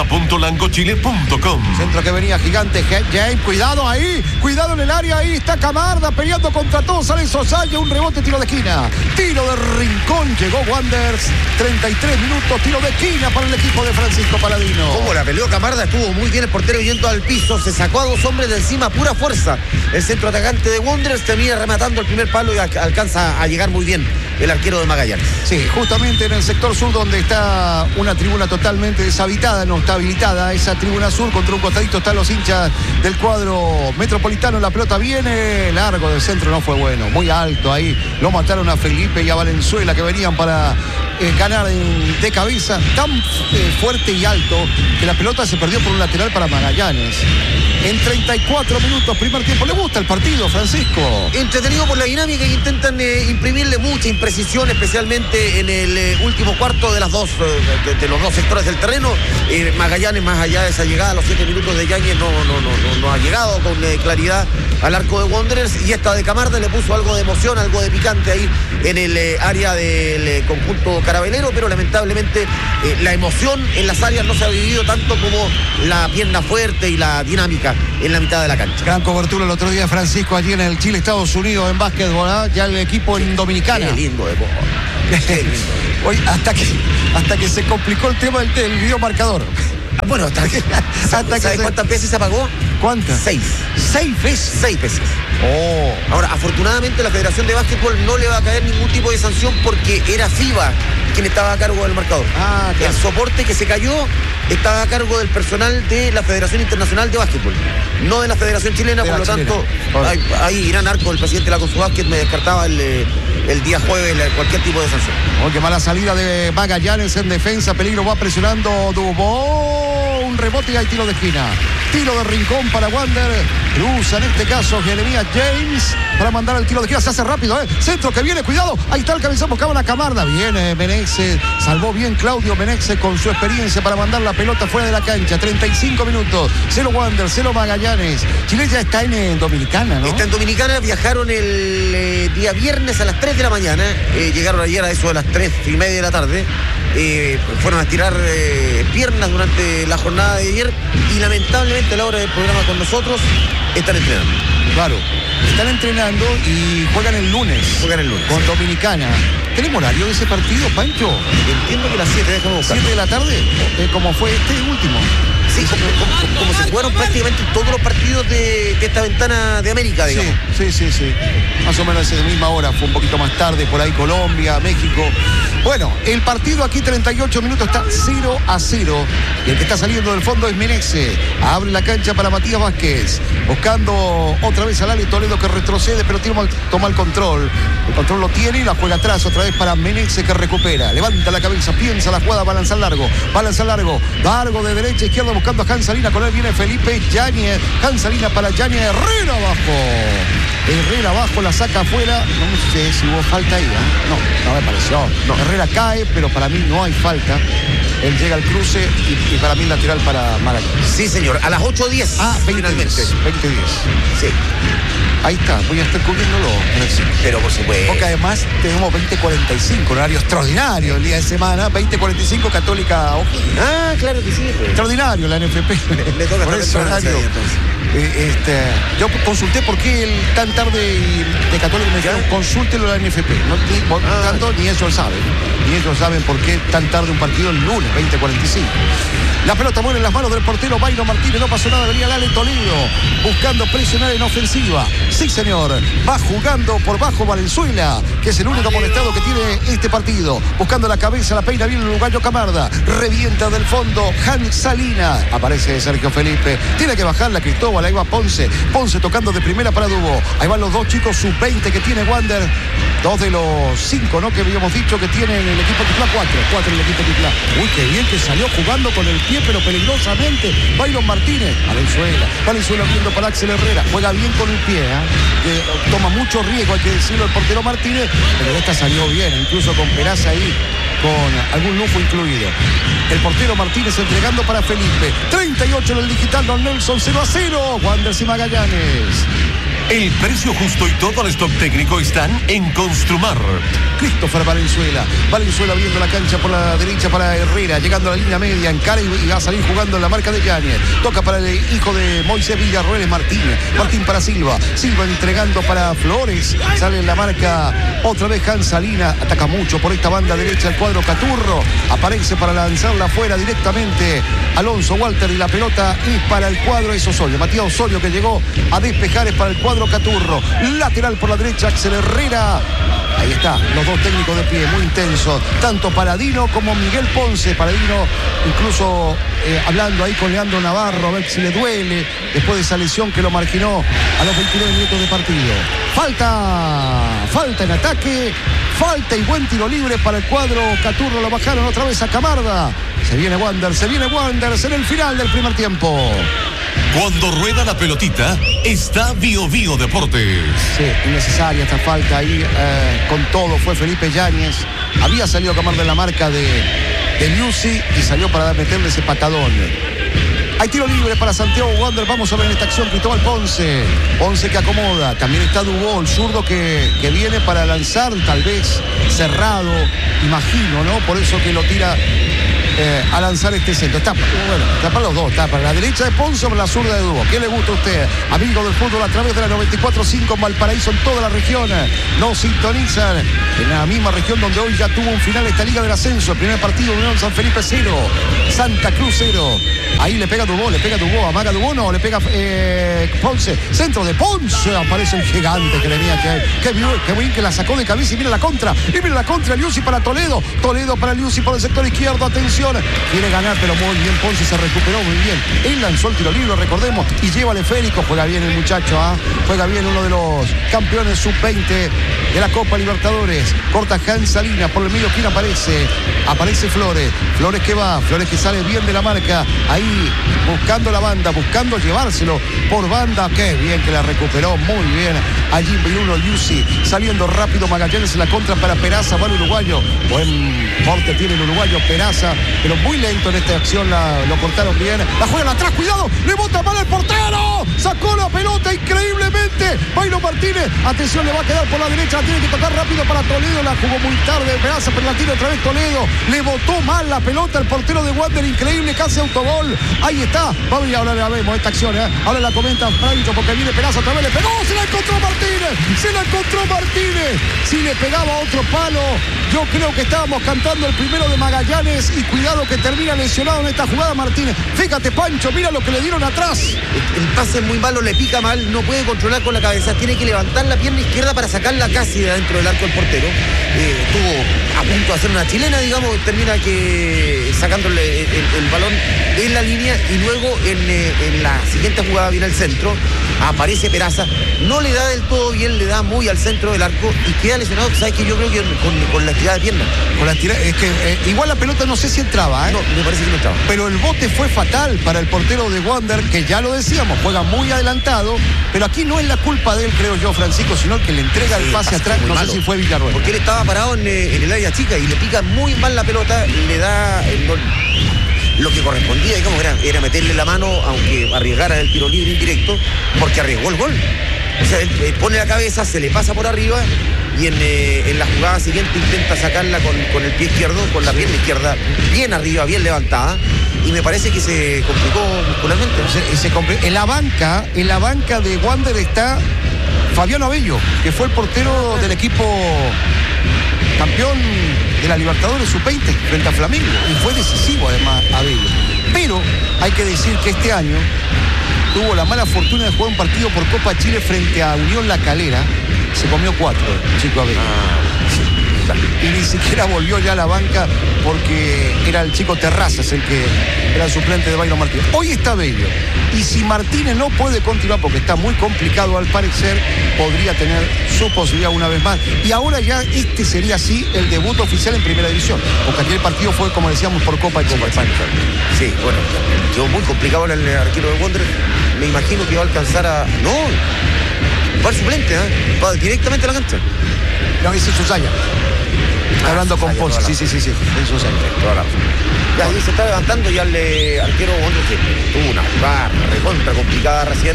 Tienda.lancochile.com. Centro que venía gigante, James, cuidado ahí, cuidado en el área, ahí está Camarda peleando contra todos, sale Sosaya, un rebote, tiro de esquina, tiro de rincón, llegó Wanderers, 33 minutos, tiro de esquina para el equipo de Francisco Paladino. Como la peleó Camarda, estuvo muy bien el portero yendo al piso, se sacó a 2 hombres de encima a pura fuerza. El centro atacante de Wanderers termina rematando el primer palo y alcanza a llegar muy bien el arquero de Magallanes. Sí, justamente en el sector sur donde está una tribuna totalmente deshabitada, no está habilitada esa tribuna sur, contra un costadito están los hinchas del cuadro metropolitano, la pelota viene, largo del centro, no fue bueno, muy alto ahí, lo mataron a Felipe y a Valenzuela que venían para ganar de cabeza, tan fuerte y alto que la pelota se perdió por un lateral para Magallanes. En 34 minutos, primer tiempo. ¿Le gusta el partido, Francisco? Entretenido por la dinámica que intentan imprimirle mucha imprecisión, especialmente en el último cuarto de los dos sectores del terreno. Magallanes, más allá de esa llegada a los 7 minutos de Yáñez, no ha llegado con claridad al arco de Wanderers, y esta de Camarda le puso algo de emoción, algo de picante ahí en el área del conjunto carabelero, pero lamentablemente la emoción en las áreas no se ha vivido tanto como la pierna fuerte y la dinámica en la mitad de la cancha. Gran cobertura el otro día, Francisco, allí en el Chile-Estados Unidos en básquetbol, ¿eh? Ya el equipo en Dominicana. Qué lindo de deporte. Qué lindo. Hoy, hasta que se complicó el tema del videomarcador. Bueno, ¿sabes cuántas veces se apagó? ¿Cuántas? 6. 6 veces. 6 veces. Oh. Ahora, afortunadamente la Federación de Básquetbol no le va a caer ningún tipo de sanción porque era FIBA quien estaba a cargo del marcador. Ah, claro. El soporte que se cayó estaba a cargo del personal de la Federación Internacional de Básquetbol, no de la Federación Chilena, por lo tanto, ahí Irán Arco, el presidente de la Consubásquet, me descartaba el día jueves cualquier tipo de sanción. Oh, qué mala salida de Magallanes en defensa, peligro, va presionando Dubó, un rebote y hay tiro de esquina. Tiro de rincón para Wander. Cruza en este caso Jeremías James para mandar el tiro de esquina. Se hace rápido, centro que viene, cuidado. Ahí está el cabezón, buscaba la Camarda. Viene Menezes, salvó bien Claudio Menezes con su experiencia para mandar la pelota fuera de la cancha. 35 minutos, 0 Wander, 0 Magallanes. Chile ya está en Dominicana, ¿no? Está en Dominicana, viajaron el día viernes a las 3 de la mañana. Llegaron ayer a eso de las 3:30 de la tarde. Fueron a estirar piernas durante la jornada de ayer y lamentablemente a la hora del programa con nosotros están entrenando. Claro, están entrenando y juegan el lunes. Con Dominicana. ¿Tenemos horario de ese partido, Pancho? Entiendo que las 7, déjame buscar. 7 de la tarde, como fue este último. Sí, como se jugaron prácticamente todos los partidos de esta ventana de América, digamos. Sí. Más o menos a la misma hora, fue un poquito más tarde, por ahí Colombia, México. Bueno, el partido aquí 38 minutos está 0-0. Y el que está saliendo del fondo es Menezes. Abre la cancha para Matías Vázquez. Buscando otra vez a Lali Toledo que retrocede, pero toma el control. El control lo tiene y la juega atrás otra vez para Menezes que recupera. Levanta la cabeza, piensa la jugada, va a lanzar largo. Largo de derecha a izquierda buscando a Hansalina. Con él viene Felipe Yáñez. Hansalina para Yáñez. Herrera abajo, la saca afuera. No sé si hubo falta ahí, No me pareció. No. Herrera cae, pero para mí no hay falta. Él llega al cruce y para mí lateral para Magallanes. Sí, señor. A las 8:10. 20:10. Sí. Ahí está, voy a estar cubriéndolo. Pero por supuesto. Porque además tenemos 20:45, horario extraordinario el día de semana. 20:45 Católica O'Higgins. Ah, claro que sí. Pues. Extraordinario la NFP. Le toca por ese horario. Yo consulté por qué tan tarde de Católica me dijeron consúltelo a la NFP. Ni ellos saben. Ni ellos saben por qué tan tarde un partido el lunes, 20:45. La pelota muere en las manos del portero Bayron Martínez. No pasó nada, venía Lali Toledo buscando presionar en ofensiva. Sí, señor. Va jugando por bajo Valenzuela, que es el único amonestado que tiene este partido. Buscando la cabeza, la peina bien el uruguayo Camarda. Revienta del fondo Hansalina. Aparece Sergio Felipe. Tiene que bajarla Cristóbal. Ahí va Ponce. Ponce tocando de primera para Dubó. Ahí van los dos chicos sub-20 que tiene Wander. 2 de los 5, ¿no? Que habíamos dicho que tiene el equipo titular. 4 en el equipo titular. Uy, qué bien que salió jugando con el pie, pero peligrosamente. Bayron Martínez. Valenzuela viendo para Axel Herrera. Juega bien con el pie, que toma mucho riesgo, hay que decirlo, el portero Martínez, pero esta salió bien, incluso con Peraza ahí, con algún lujo incluido. El portero Martínez entregando para Felipe. 38 en el digital, Don Nelson, 0-0. Wanderers y Magallanes. El precio justo y todo el stock técnico están en Construmar. Christopher Valenzuela abriendo la cancha por la derecha para Herrera, llegando a la línea media, encara y va a salir jugando en la marca de Yáñez. Toca para el hijo de Moisés Villarroel, Martín para Silva entregando para Flores, sale en la marca otra vez Hansalina, ataca mucho por esta banda derecha el cuadro Caturro, aparece para lanzarla afuera directamente Alonso Walter y la pelota es para el cuadro es Osorio, Matías Osorio que llegó a despejar, es para el cuadro cuadro Caturro. Lateral por la derecha, Axel Herrera. Ahí está, los dos técnicos de pie, muy intensos. Tanto Paladino como Miguel Ponce. Paladino incluso hablando ahí con Leandro Navarro, a ver si le duele, después de esa lesión que lo marginó a los 29 minutos de partido. Falta en ataque, falta y buen tiro libre para el cuadro Caturro. Lo bajaron otra vez a Camarda. Se viene Wanderers en el final del primer tiempo. Cuando rueda la pelotita, está Bio Bio Deportes. Sí, innecesaria esta falta ahí, con todo, fue Felipe Yáñez. Había salido Camarda en la marca de Liuzzi y salió para meterle ese patadón. Hay tiro libre para Santiago Wanderers. Vamos a ver en esta acción Cristóbal Ponce. Ponce que acomoda. También está Dubó, el zurdo que viene para lanzar, tal vez cerrado, imagino, ¿no? Por eso que lo tira a lanzar este centro. Está para los dos, está para la derecha de Ponce o para la zurda de Dubó. ¿Qué le gusta a usted? Amigo del fútbol, a través de la 94.5 en Valparaíso, en toda la región. Nos sintonizan en la misma región donde hoy ya tuvo un final esta Liga del Ascenso. El primer partido, Unión San Felipe 0, Santa Cruz 0. Ahí le pega Dubó, amaga Dubó, no, le pega Ponce. Centro de Ponce, aparece el gigante que venía. Qué bien que la sacó de cabeza y mira la contra. Liuzzi para Toledo. Toledo para Liuzzi por el sector izquierdo. Atención. Quiere ganar, pero muy bien. Ponce se recuperó muy bien. Él lanzó el tiro libre, recordemos, y lleva al esférico. Juega bien el muchacho, juega bien, uno de los campeones sub-20 de la Copa Libertadores. Corta Hans Salinas, por el medio, ¿quién aparece? Aparece Flores que va, Flores que sale bien de la marca. Ahí buscando la banda, buscando llevárselo por banda. Qué bien que la recuperó, muy bien. Allí Bruno Liuzzi, saliendo rápido Magallanes en la contra para Peraza, va el uruguayo. Buen porte tiene el uruguayo Peraza, pero muy lento en esta acción, lo cortaron bien. La juegan atrás, cuidado, le bota mal el portero. Sacó la pelota increíblemente. Bayno Martínez, atención, le va a quedar por la derecha, la tiene que tocar rápido para Toledo. La jugó muy tarde Peraza, pero la tira otra vez Toledo. Le botó mal la pelota el portero de Wander, increíble, casi autogol. Ahí está, va a venir, ahora la vemos esta acción, ahora la comenta Francho porque viene Peraza otra vez, le pegó, se la encontró Martínez. Si le pegaba otro palo, yo creo que estábamos cantando el primero de Magallanes y cuidado que termina lesionado en esta jugada Martínez. Fíjate, Pancho, mira lo que le dieron atrás. El pase es muy malo, le pica mal, no puede controlar con la cabeza, tiene que levantar la pierna izquierda para sacarla casi de adentro del arco del portero. Estuvo a punto de hacer una chilena, digamos, termina que sacándole el balón en la línea y luego en la siguiente jugada viene al centro, aparece Peraza, no le da del todo bien, le da muy al centro del arco y queda lesionado. ¿Sabes qué? Yo creo que con la tirada de pierna. Con la tirada, es que igual la pelota no sé si entraba, No, me parece que no entraba. Pero el bote fue fatal para el portero de Wander, que ya lo decíamos, juega muy adelantado, pero aquí no es la culpa de él, creo yo, Francisco, sino el que le entrega el pase atrás, no sé si fue Villarroel. Porque él estaba parado en el área chica y le pica muy mal la pelota, le da lo que correspondía, digamos, era meterle la mano, aunque arriesgara el tiro libre indirecto, porque arriesgó el gol. O sea, él pone la cabeza, se le pasa por arriba y en la jugada siguiente intenta sacarla con el pie izquierdo, con la pierna izquierda bien arriba, bien levantada, y me parece que se complicó muscularmente. En la banca de Wander está Fabiano Abello, que fue el portero del equipo campeón de la Libertadores sub-20 frente a Flamengo, y fue decisivo además Abello. Pero hay que decir que este año tuvo la mala fortuna de jugar un partido por Copa Chile frente a Unión La Calera. Se comió 4, chico Abello. Y ni siquiera volvió ya a la banca porque era el chico Terrazas el que era el suplente de Bayno Martínez. Hoy está Abello. Y si Martínez no puede continuar porque está muy complicado al parecer, podría tener su posibilidad una vez más. Y ahora ya este sería así el debut oficial en Primera División. Porque aquel partido fue, como decíamos, por Copa Chile. Sí, bueno, quedó muy complicado el arquero de Wanderers. Me imagino que va a alcanzar a... No, va al suplente, va directamente a la cancha. No, ese es Susaya. Está hablando con Ponce. Sí. Es Susaya. Ya ahí se está levantando ya el arquero Wanderers, que tuvo una jugada recontra complicada recién.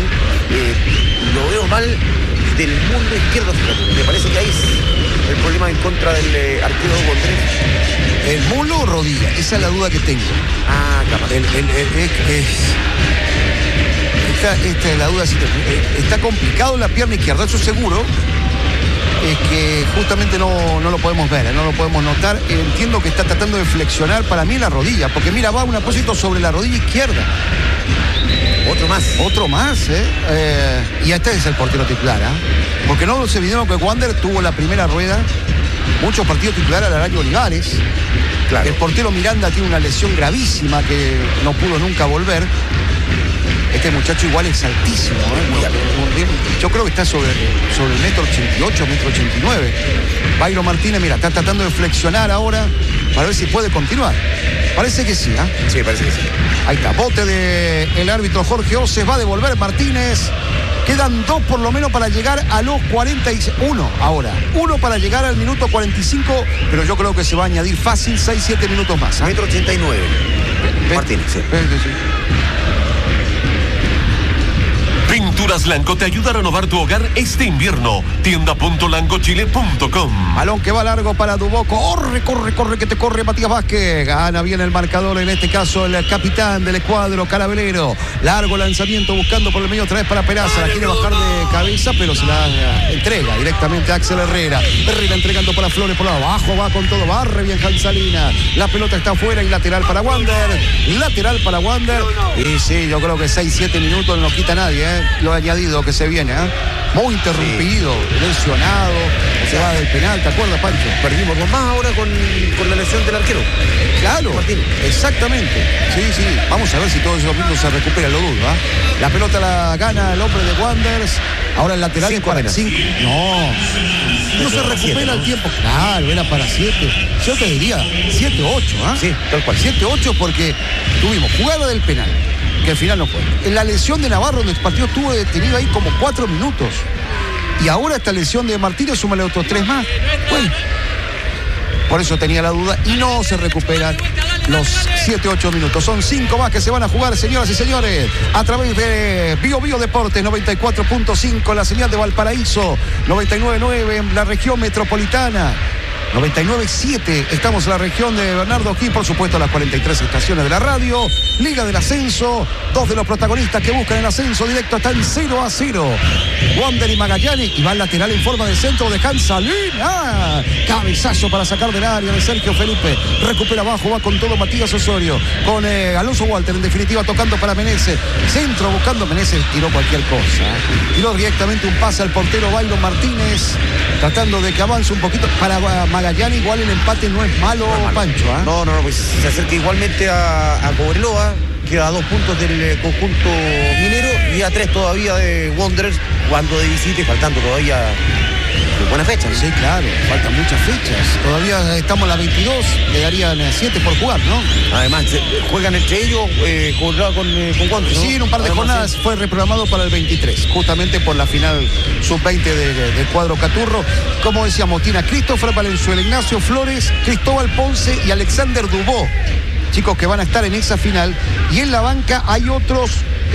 Lo veo mal del mundo izquierdo. Me parece que ahí es el problema en contra del arquero de Wanderers. ¿El mulo o rodilla? Esa es la duda que tengo. Capaz. Esta es la duda. Está complicado en la pierna izquierda, eso seguro. Es que justamente no lo podemos ver, no lo podemos notar. Entiendo que está tratando de flexionar para mí la rodilla, porque mira, va un apósito sobre la rodilla izquierda. Otro más. Y este es el portero titular, porque no se olvidaron que Wander tuvo la primera rueda, muchos partidos titulares al Araño Olivares. Claro. El portero Miranda tiene una lesión gravísima que no pudo nunca volver. Este muchacho igual es altísimo, yo creo que está sobre el 1,88 m, 1,89 m. Byron Martínez, mira, está tratando de flexionar ahora para ver si puede continuar. Parece que sí, Sí, parece que sí. Ahí está, bote del árbitro Jorge Oces, va a devolver Martínez. Quedan 2 por lo menos para llegar a los 41 ahora. 1 para llegar al minuto 45, pero yo creo que se va a añadir fácil 6-7 minutos más. 1,89 m. Martínez, sí. Pinturas Lanco te ayuda a renovar tu hogar este invierno. Tienda.langochile.com. Balón que va largo para Dubó. Corre, que te corre Matías Vázquez. Gana bien el marcador, en este caso el capitán del escuadro Caravelero. Largo lanzamiento buscando por el medio otra vez para Peraza. La quiere bajar de cabeza, pero se la entrega directamente a Axel Herrera. Herrera entregando para Flores por abajo, va con todo, barre bien Jansalina. La pelota está afuera y lateral para Wander. Y sí, yo creo que 6-7 minutos no quita nadie, Lo añadido que se viene, muy interrumpido, lesionado, se va del penal, ¿te acuerdas, Pancho? Perdimos 2 más ahora con la lesión del arquero. Claro, Martín. Exactamente. Sí. Vamos a ver si todos esos minutos se recuperan, lo dudo, La pelota la gana el hombre de Wanderers. Ahora el lateral es para 5. No se recupera el tiempo. Claro, era para 7. Yo te diría 7-8, Sí, tal cual. 7-8 porque tuvimos jugada del penal, que al final no fue. En la lesión de Navarro, donde el partido estuvo detenido ahí como 4 minutos. Y ahora esta lesión de Martínez, súmale otros 3 más. Bueno, por eso tenía la duda. Y no se recuperan los 7-8 minutos. Son 5 más que se van a jugar, señoras y señores, a través de Bio Deportes 94.5, la señal de Valparaíso, 99.9 en la región metropolitana, 99.7 estamos en la región de Bernardo O'Higgins, por supuesto las 43 estaciones de la radio. Liga del Ascenso, 2 de los protagonistas que buscan el ascenso directo están 0-0. Wander y Magallanes, y va al lateral en forma de centro de Jansalina. Cabezazo para sacar del área de Sergio Felipe. Recupera abajo, va con todo Matías Osorio, con Alonso Walter en definitiva tocando para Meneses. Centro buscando, Meneses tiró cualquier cosa. Tiró directamente un pase al portero Byron Martínez, tratando de que avance un poquito para Magallanes. Igual el empate no es malo, Pancho. No, pues se acerca igualmente a Cobreloa. Queda a 2 puntos del conjunto minero y a 3 todavía de Wanderers, jugando de visita y faltando todavía buenas fechas. Sí, claro, faltan muchas fechas. Todavía estamos en la 22, quedarían 7 por jugar, ¿no? Además, juegan entre ellos con Wanderers, ¿no? Sí, en un par de jornadas fue reprogramado para el 23, justamente por la final sub-20 del cuadro Caturro. Como decíamos, tiene a Christopher Valenzuela, Ignacio Flores, Cristóbal Ponce y Alexander Dubó, chicos que van a estar en esa final. Y en la banca hay otros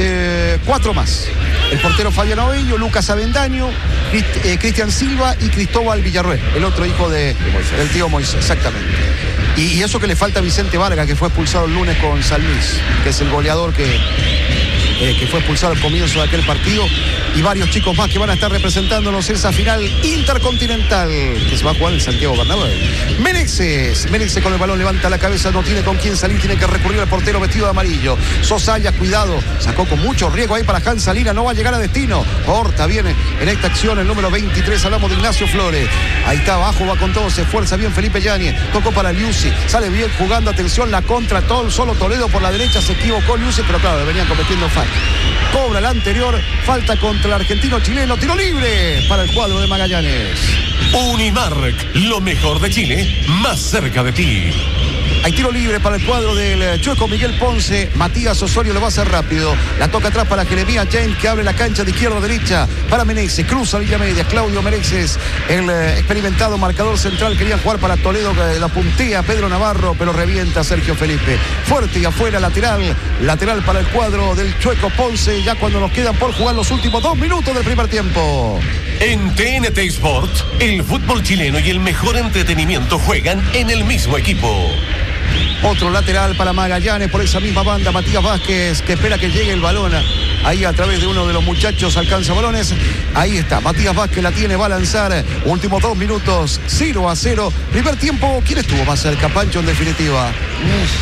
4 más. El portero Fabián Ovello, Lucas Avendaño, Cristian Silva y Cristóbal Villarruel, el otro hijo del tío Moisés, exactamente. Y eso que le falta a Vicente Vargas, que fue expulsado el lunes con San Luis, que es el goleador que fue expulsado al comienzo de aquel partido, y varios chicos más que van a estar representándonos en esa final intercontinental que se va a jugar en Santiago Bernabéu. Meneses con el balón levanta la cabeza, no tiene con quién salir, tiene que recurrir al portero vestido de amarillo. Sosaya, cuidado, sacó con mucho riesgo ahí para Jansalina, no va a llegar a destino. Corta bien en esta acción el número 23, hablamos de Ignacio Flores. Ahí está abajo, va con todo, se esfuerza bien Felipe Yáñez, tocó para Liuzzi, sale bien jugando, atención, la contra, todo solo Toledo por la derecha, se equivocó Liuzzi, pero claro, le venían cometiendo falta. Cobra la anterior, falta contra el argentino chileno, tiro libre para el cuadro de Magallanes. Unimark, lo mejor de Chile, más cerca de ti. Hay tiro libre para el cuadro del chueco Miguel Ponce. Matías Osorio lo va a hacer rápido. La toca atrás para Jeremías James, que abre la cancha de izquierda a derecha para Meneses. Cruza línea media. Claudio Meneses, el experimentado marcador central. Quería jugar para Toledo, que la puntea Pedro Navarro, pero revienta Sergio Felipe. Fuerte y afuera, lateral para el cuadro del chueco Ponce. Ya cuando nos quedan por jugar los últimos 2 minutos del primer tiempo. En TNT Sport, el fútbol chileno y el mejor entretenimiento juegan en el mismo equipo. Otro lateral para Magallanes por esa misma banda, Matías Vázquez, que espera que llegue el balón. Ahí a través de uno de los muchachos alcanza balones. Ahí está, Matías Vázquez la tiene, va a lanzar. Últimos 2 minutos, 0-0. Primer tiempo, ¿quién estuvo más cerca, Pancho, en definitiva?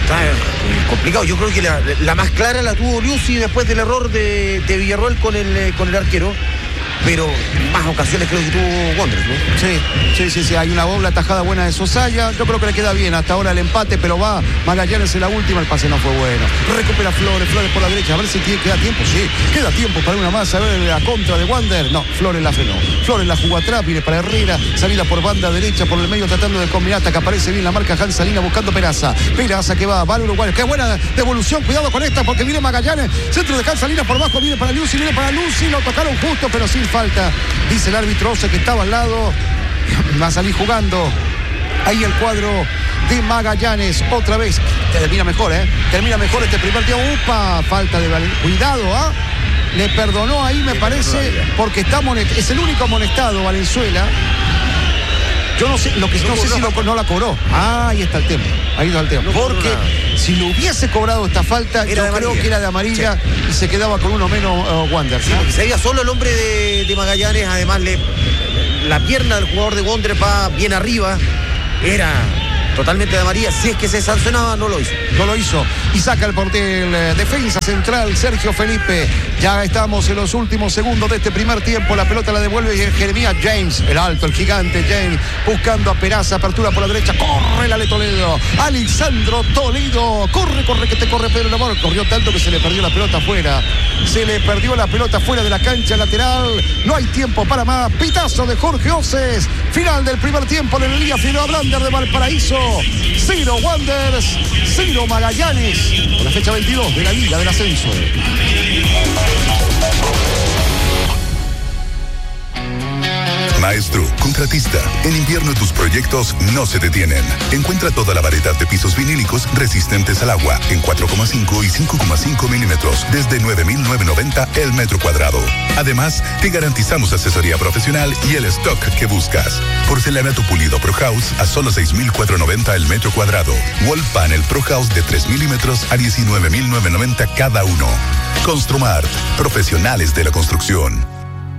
Está complicado. Yo creo que la más clara la tuvo Liuzzi después del error de Villarroel con el arquero. Pero más ocasiones creo que tuvo Wanderers, ¿no? Sí. Hay una doble atajada buena de Sosaya. Yo creo que le queda bien hasta ahora el empate, pero va Magallanes en la última. El pase no fue bueno. Recupera Flores por la derecha. A ver si queda tiempo. Sí, queda tiempo para una más. A ver la contra de Wander. No, Flores la frenó. Flores la jugó atrás, viene para Herrera. Salida por banda derecha, por el medio, tratando de combinar hasta que aparece bien la marca Hansalina buscando Peraza. Peraza que va al uruguayo. Qué buena devolución. Cuidado con esta porque viene Magallanes. Centro de Hansalina por abajo. Viene para Lucy. Lo tocaron justo, pero sin falta, dice el árbitro Ose, que estaba al lado. Va a salir jugando ahí el cuadro de Magallanes otra vez. Termina mejor este primer tiempo. Falta de cuidado, le perdonó ahí, me parece, porque es el único amonestado Valenzuela. Yo no sé, no sé si no la cobró. Ahí está el tema. Porque si lo hubiese cobrado esta falta, yo creo que era de amarilla, sí, y se quedaba con uno menos Wander. Sí, porque se veía solo el hombre de Magallanes. Además, la pierna del jugador de Wander va bien arriba. Era totalmente de amarilla. Si es que se sancionaba, no lo hizo. Y saca el defensa central Sergio Felipe. Ya estamos en los últimos segundos de este primer tiempo. La pelota la devuelve Jeremías James, el alto, el gigante James, buscando a Peraza. Apertura por la derecha. Corre la de Toledo. Alexandro Toledo. Corre que te corre Pedro Lamor. Corrió tanto que se le perdió la pelota afuera. De la cancha lateral. No hay tiempo para más. Pitazo de Jorge Oces. Final del primer tiempo de la Liga Figueroa Brander de Valparaíso. 0 Wanderers, 0 Magallanes, con la fecha 22 de la Liga del Ascenso. Maestro, contratista, en invierno tus proyectos no se detienen. Encuentra toda la variedad de pisos vinílicos resistentes al agua en 4,5 y 5,5 milímetros desde 9.990 el metro cuadrado. Además, te garantizamos asesoría profesional y el stock que buscas. Porcelanato pulido Pro House a solo 6.490 el metro cuadrado. Wall Panel Pro House de 3 milímetros a 19.990 cada uno. Construmart, profesionales de la construcción.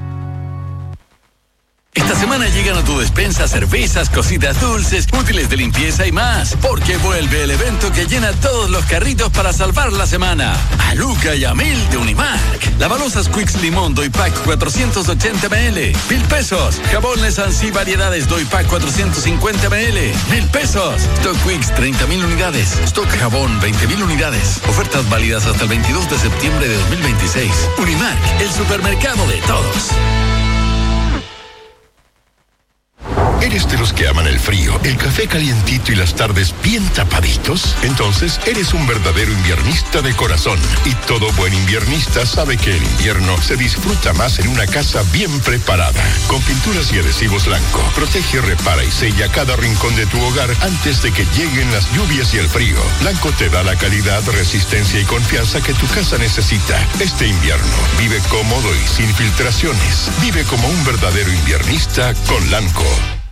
Esta semana llegan a tu despensa cervezas, cositas dulces, útiles de limpieza y más, porque vuelve el evento que llena todos los carritos para salvar la semana. A Luca y a Mil de Unimark. Lavalosas Quicks Limón Doy Pack 480 ml, 1,000 pesos. Jabón Sansi variedades Doy Pack 450 ml, 1,000 pesos. Stock Quicks 30.000 unidades. Stock Jabón 20.000 unidades. Ofertas válidas hasta el 22 de septiembre de 2026. Unimark, el supermercado de todos. ¿Eres de los que aman el frío, el café calientito y las tardes bien tapaditos? Entonces, eres un verdadero inviernista de corazón. Y todo buen inviernista sabe que el invierno se disfruta más en una casa bien preparada. Con pinturas y adhesivos Lanco, protege, repara y sella cada rincón de tu hogar antes de que lleguen las lluvias y el frío. Lanco te da la calidad, resistencia y confianza que tu casa necesita. Este invierno, vive cómodo y sin filtraciones. Vive como un verdadero inviernista con Lanco.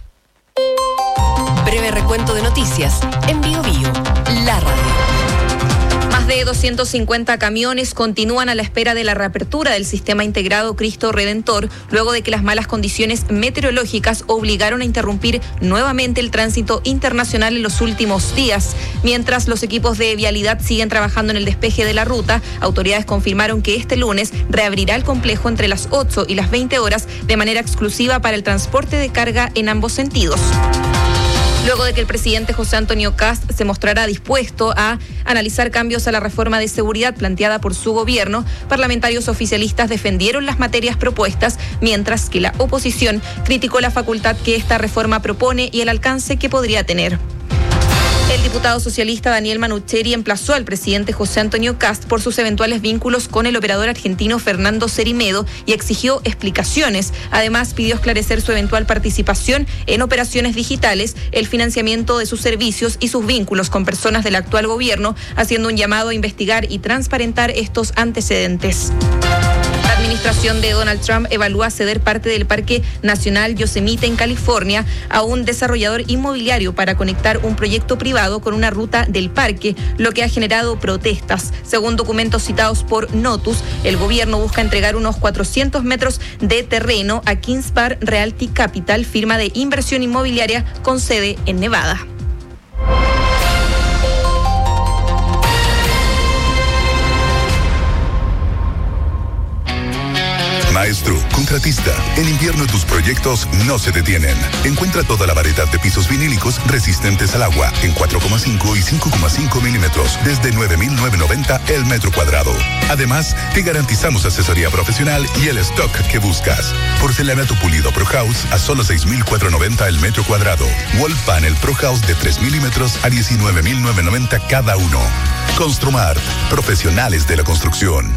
Breve recuento de noticias en Bio Bio, la radio. Más de 250 camiones continúan a la espera de la reapertura del sistema integrado Cristo Redentor, luego de que las malas condiciones meteorológicas obligaron a interrumpir nuevamente el tránsito internacional en los últimos días. Mientras los equipos de vialidad siguen trabajando en el despeje de la ruta, autoridades confirmaron que este lunes reabrirá el complejo entre las 8 y las 20 horas de manera exclusiva para el transporte de carga en ambos sentidos. Luego de que el presidente José Antonio Kast se mostrara dispuesto a analizar cambios a la reforma de seguridad planteada por su gobierno, parlamentarios oficialistas defendieron las materias propuestas, mientras que la oposición criticó la facultad que esta reforma propone y el alcance que podría tener. El diputado socialista Daniel Manucheri emplazó al presidente José Antonio Kast por sus eventuales vínculos con el operador argentino Fernando Cerimedo y exigió explicaciones. Además, pidió esclarecer su eventual participación en operaciones digitales, el financiamiento de sus servicios y sus vínculos con personas del actual gobierno, haciendo un llamado a investigar y transparentar estos antecedentes. La administración de Donald Trump evalúa ceder parte del Parque Nacional Yosemite en California a un desarrollador inmobiliario para conectar un proyecto privado con una ruta del parque, lo que ha generado protestas. Según documentos citados por Notus, el gobierno busca entregar unos 400 metros de terreno a Kingsbar Realty Capital, firma de inversión inmobiliaria con sede en Nevada. Contratista, en invierno tus proyectos no se detienen. Encuentra toda la variedad de pisos vinílicos resistentes al agua en 4,5 y 5,5 milímetros desde 9.990 el metro cuadrado. Además, te garantizamos asesoría profesional y el stock que buscas. Porcelanato pulido Pro House a solo 6.490 el metro cuadrado. Wall Panel Pro House de 3 milímetros a 19.990 cada uno. Construmart, profesionales de la construcción.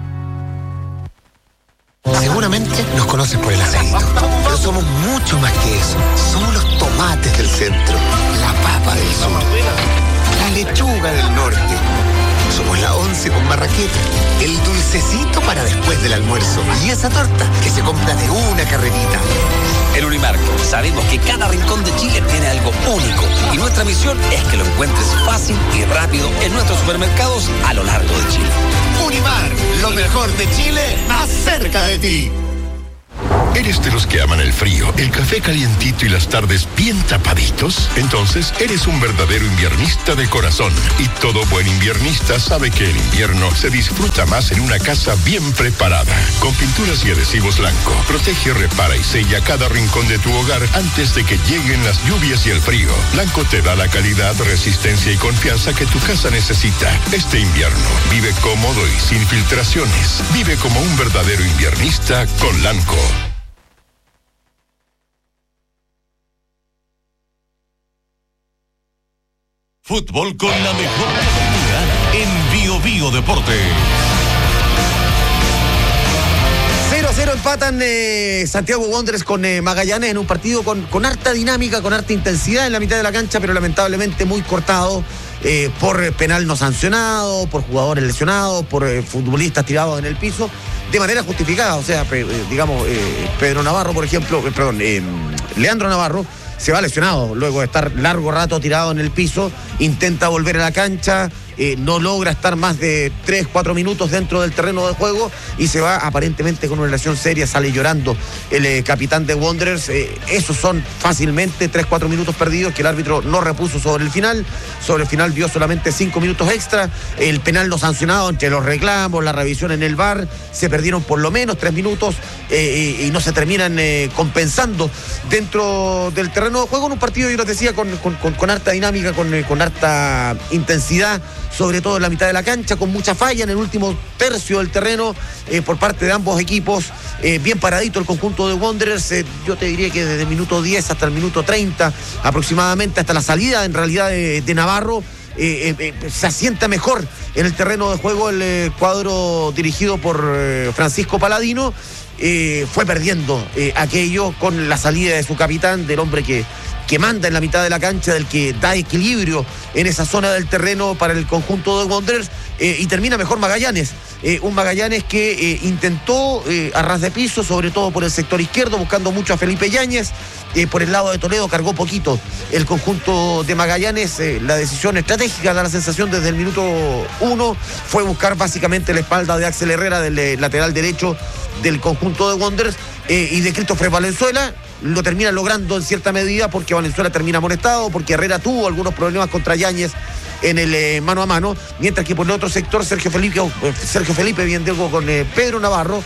Seguramente nos conoces por el aceite, pero somos mucho más que eso. Somos los tomates del centro, la papa del sur, la lechuga del norte. Somos la 11 con marraqueta, el dulcecito para después del almuerzo y esa torta que se compra de una carrerita. En Unimark sabemos que cada rincón de Chile tiene algo único y nuestra misión es que lo encuentres fácil y rápido en nuestros supermercados a lo largo de Chile. Unimark, lo mejor de Chile, más cerca de ti. ¿Eres de los que aman el frío, el café calientito y las tardes bien tapaditos? Entonces eres un verdadero inviernista de corazón. Y todo buen inviernista sabe que el invierno se disfruta más en una casa bien preparada. Con pinturas y adhesivos Lanco, protege, repara y sella cada rincón de tu hogar antes de que lleguen las lluvias y el frío. Lanco te da la calidad, resistencia y confianza que tu casa necesita. Este invierno, vive cómodo y sin filtraciones. Vive como un verdadero inviernista con Lanco. Fútbol con la mejor comunidad en Bio Bio Deportes. 0-0 empatan Santiago Wanderers con Magallanes en un partido con harta dinámica, con harta intensidad en la mitad de la cancha, pero lamentablemente muy cortado por penal no sancionado, por jugadores lesionados, por futbolistas tirados en el piso, de manera justificada. O sea, Pedro Navarro, por ejemplo, Leandro Navarro, se va lesionado luego de estar largo rato tirado en el piso, intenta volver a la cancha, no logra estar más de 3-4 minutos dentro del terreno de juego y se va aparentemente con una lesión seria, sale llorando el capitán de Wanderers. Esos son fácilmente 3-4 minutos perdidos que el árbitro no repuso sobre el final. Sobre el final dio solamente 5 minutos extra. El penal no sancionado entre los reclamos, la revisión en el VAR, se perdieron por lo menos 3 minutos y no se terminan compensando dentro del terreno de juego en un partido, yo les decía, con harta dinámica, con harta intensidad, sobre todo en la mitad de la cancha, con mucha falla en el último tercio del terreno por parte de ambos equipos. Bien paradito el conjunto de Wanderers, yo te diría que desde el minuto 10 hasta el minuto 30 aproximadamente, hasta la salida en realidad de Navarro, se asienta mejor en el terreno de juego el cuadro dirigido por Francisco Paladino. Fue perdiendo aquello con la salida de su capitán, del hombre que manda en la mitad de la cancha, del que da equilibrio en esa zona del terreno para el conjunto de Wanderers, y termina mejor Magallanes. Un Magallanes que intentó a ras de piso, sobre todo por el sector izquierdo, buscando mucho a Felipe Yáñez. Por el lado de Toledo cargó poquito el conjunto de Magallanes. La decisión estratégica, da la sensación desde el minuto 1, fue buscar básicamente la espalda de Axel Herrera, del lateral derecho del conjunto de Wanderers, y de Christopher Valenzuela. Lo termina logrando en cierta medida porque Valenzuela termina molestado, porque Herrera tuvo algunos problemas contra Yáñez en el mano a mano, mientras que por el otro sector Sergio Felipe bien digo, con Pedro Navarro,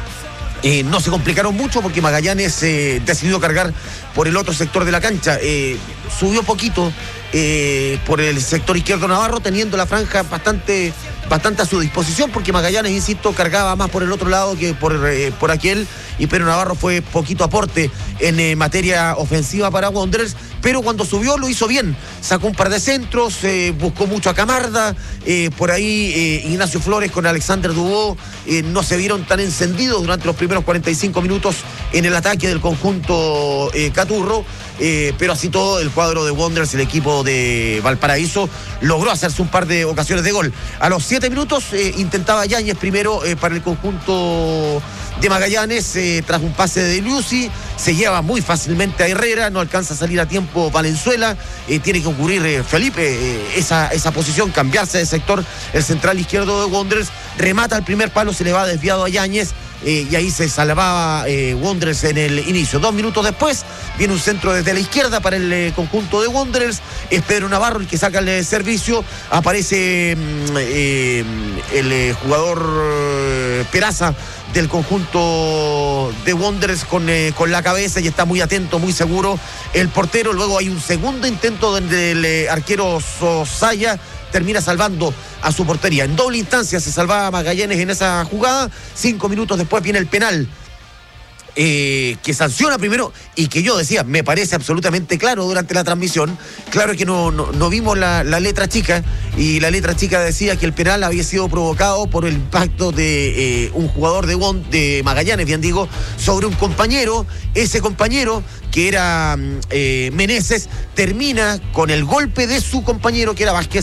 no se complicaron mucho porque Magallanes decidió cargar por el otro sector de la cancha. Subió poquito por el sector izquierdo Navarro, teniendo la franja bastante a su disposición, porque Magallanes, insisto, cargaba más por el otro lado que por aquel, y Pedro Navarro fue poquito aporte en materia ofensiva para Wanderers, pero cuando subió lo hizo bien, sacó un par de centros, buscó mucho a Camarda, por ahí Ignacio Flores con Alexander Dubó no se vieron tan encendidos durante los primeros 45 minutos en el ataque del conjunto Caturro, pero así todo el cuadro de Wanderers, el equipo de Valparaíso, logró hacerse un par de ocasiones de gol. A los 7 minutos intentaba Yáñez primero para el conjunto de Magallanes, tras un pase de Lucy, se lleva muy fácilmente a Herrera, no alcanza a salir a tiempo Valenzuela, tiene que ocurrir Felipe esa posición, cambiarse de sector el central izquierdo de Wanderers, remata el primer palo, se le va desviado a Yáñez, y ahí se salvaba Wanderers en el inicio. 2 minutos después viene un centro desde la izquierda para el conjunto de Wanderers, es Pedro Navarro el que saca el servicio, aparece el jugador Peraza del conjunto de Wanderers con la cabeza y está muy atento, muy seguro el portero. Luego hay un segundo intento donde el arquero Sosaya termina salvando a su portería. En doble instancia se salvaba Magallanes en esa jugada. 5 minutos después viene el penal que sanciona primero y que yo decía, me parece absolutamente claro durante la transmisión. Claro que no vimos la letra chica, y la letra chica decía que el penal había sido provocado por el impacto de un jugador de Magallanes, bien digo, sobre un compañero. Ese compañero, que era Meneses, termina con el golpe de su compañero, que era Vázquez,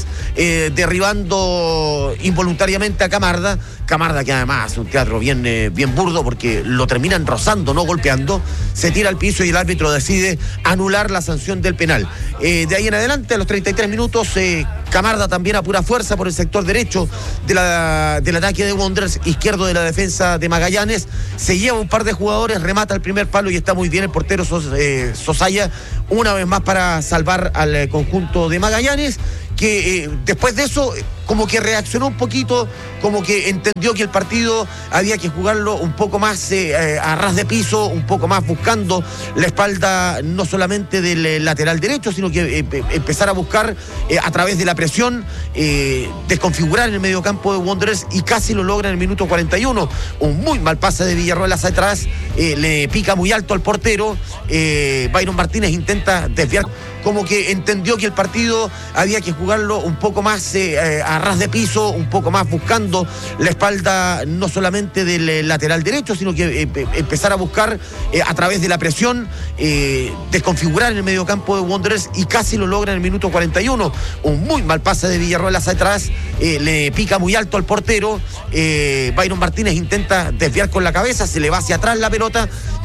derribando involuntariamente a Camarda, que además es un teatro bien burdo, porque lo terminan rozando, no golpeando. Se tira al piso y el árbitro decide anular la sanción del penal. De ahí en adelante, a los 33 minutos, Camarda también a pura fuerza por el sector derecho del ataque de Wanderers, izquierdo de la defensa de Magallanes, se lleva un par de jugadores, remata el primer palo y está muy bien el portero Sosaya, una vez más para salvar al conjunto de Magallanes, que después de eso como que reaccionó un poquito, como que entendió que el partido había que jugarlo un poco más a ras de piso, un poco más buscando la espalda no solamente del lateral derecho, sino que empezar a buscar a través de la presión, desconfigurar el mediocampo de Wanderers, y casi lo logra en el minuto 41. Un muy mal pase de Villarroel hacia atrás, le pica muy alto al portero, Byron Martínez intenta desviar, como que entendió que el partido había que jugarlo un poco más a ras de piso, un poco más buscando la espalda no solamente del lateral derecho, sino que empezar a buscar a través de la presión, desconfigurar el mediocampo de Wanderers, y casi lo logra en el minuto 41. Un muy mal pase de Villarroel hacia atrás, le pica muy alto al portero, Byron Martínez intenta desviar con la cabeza, se le va hacia atrás la pelota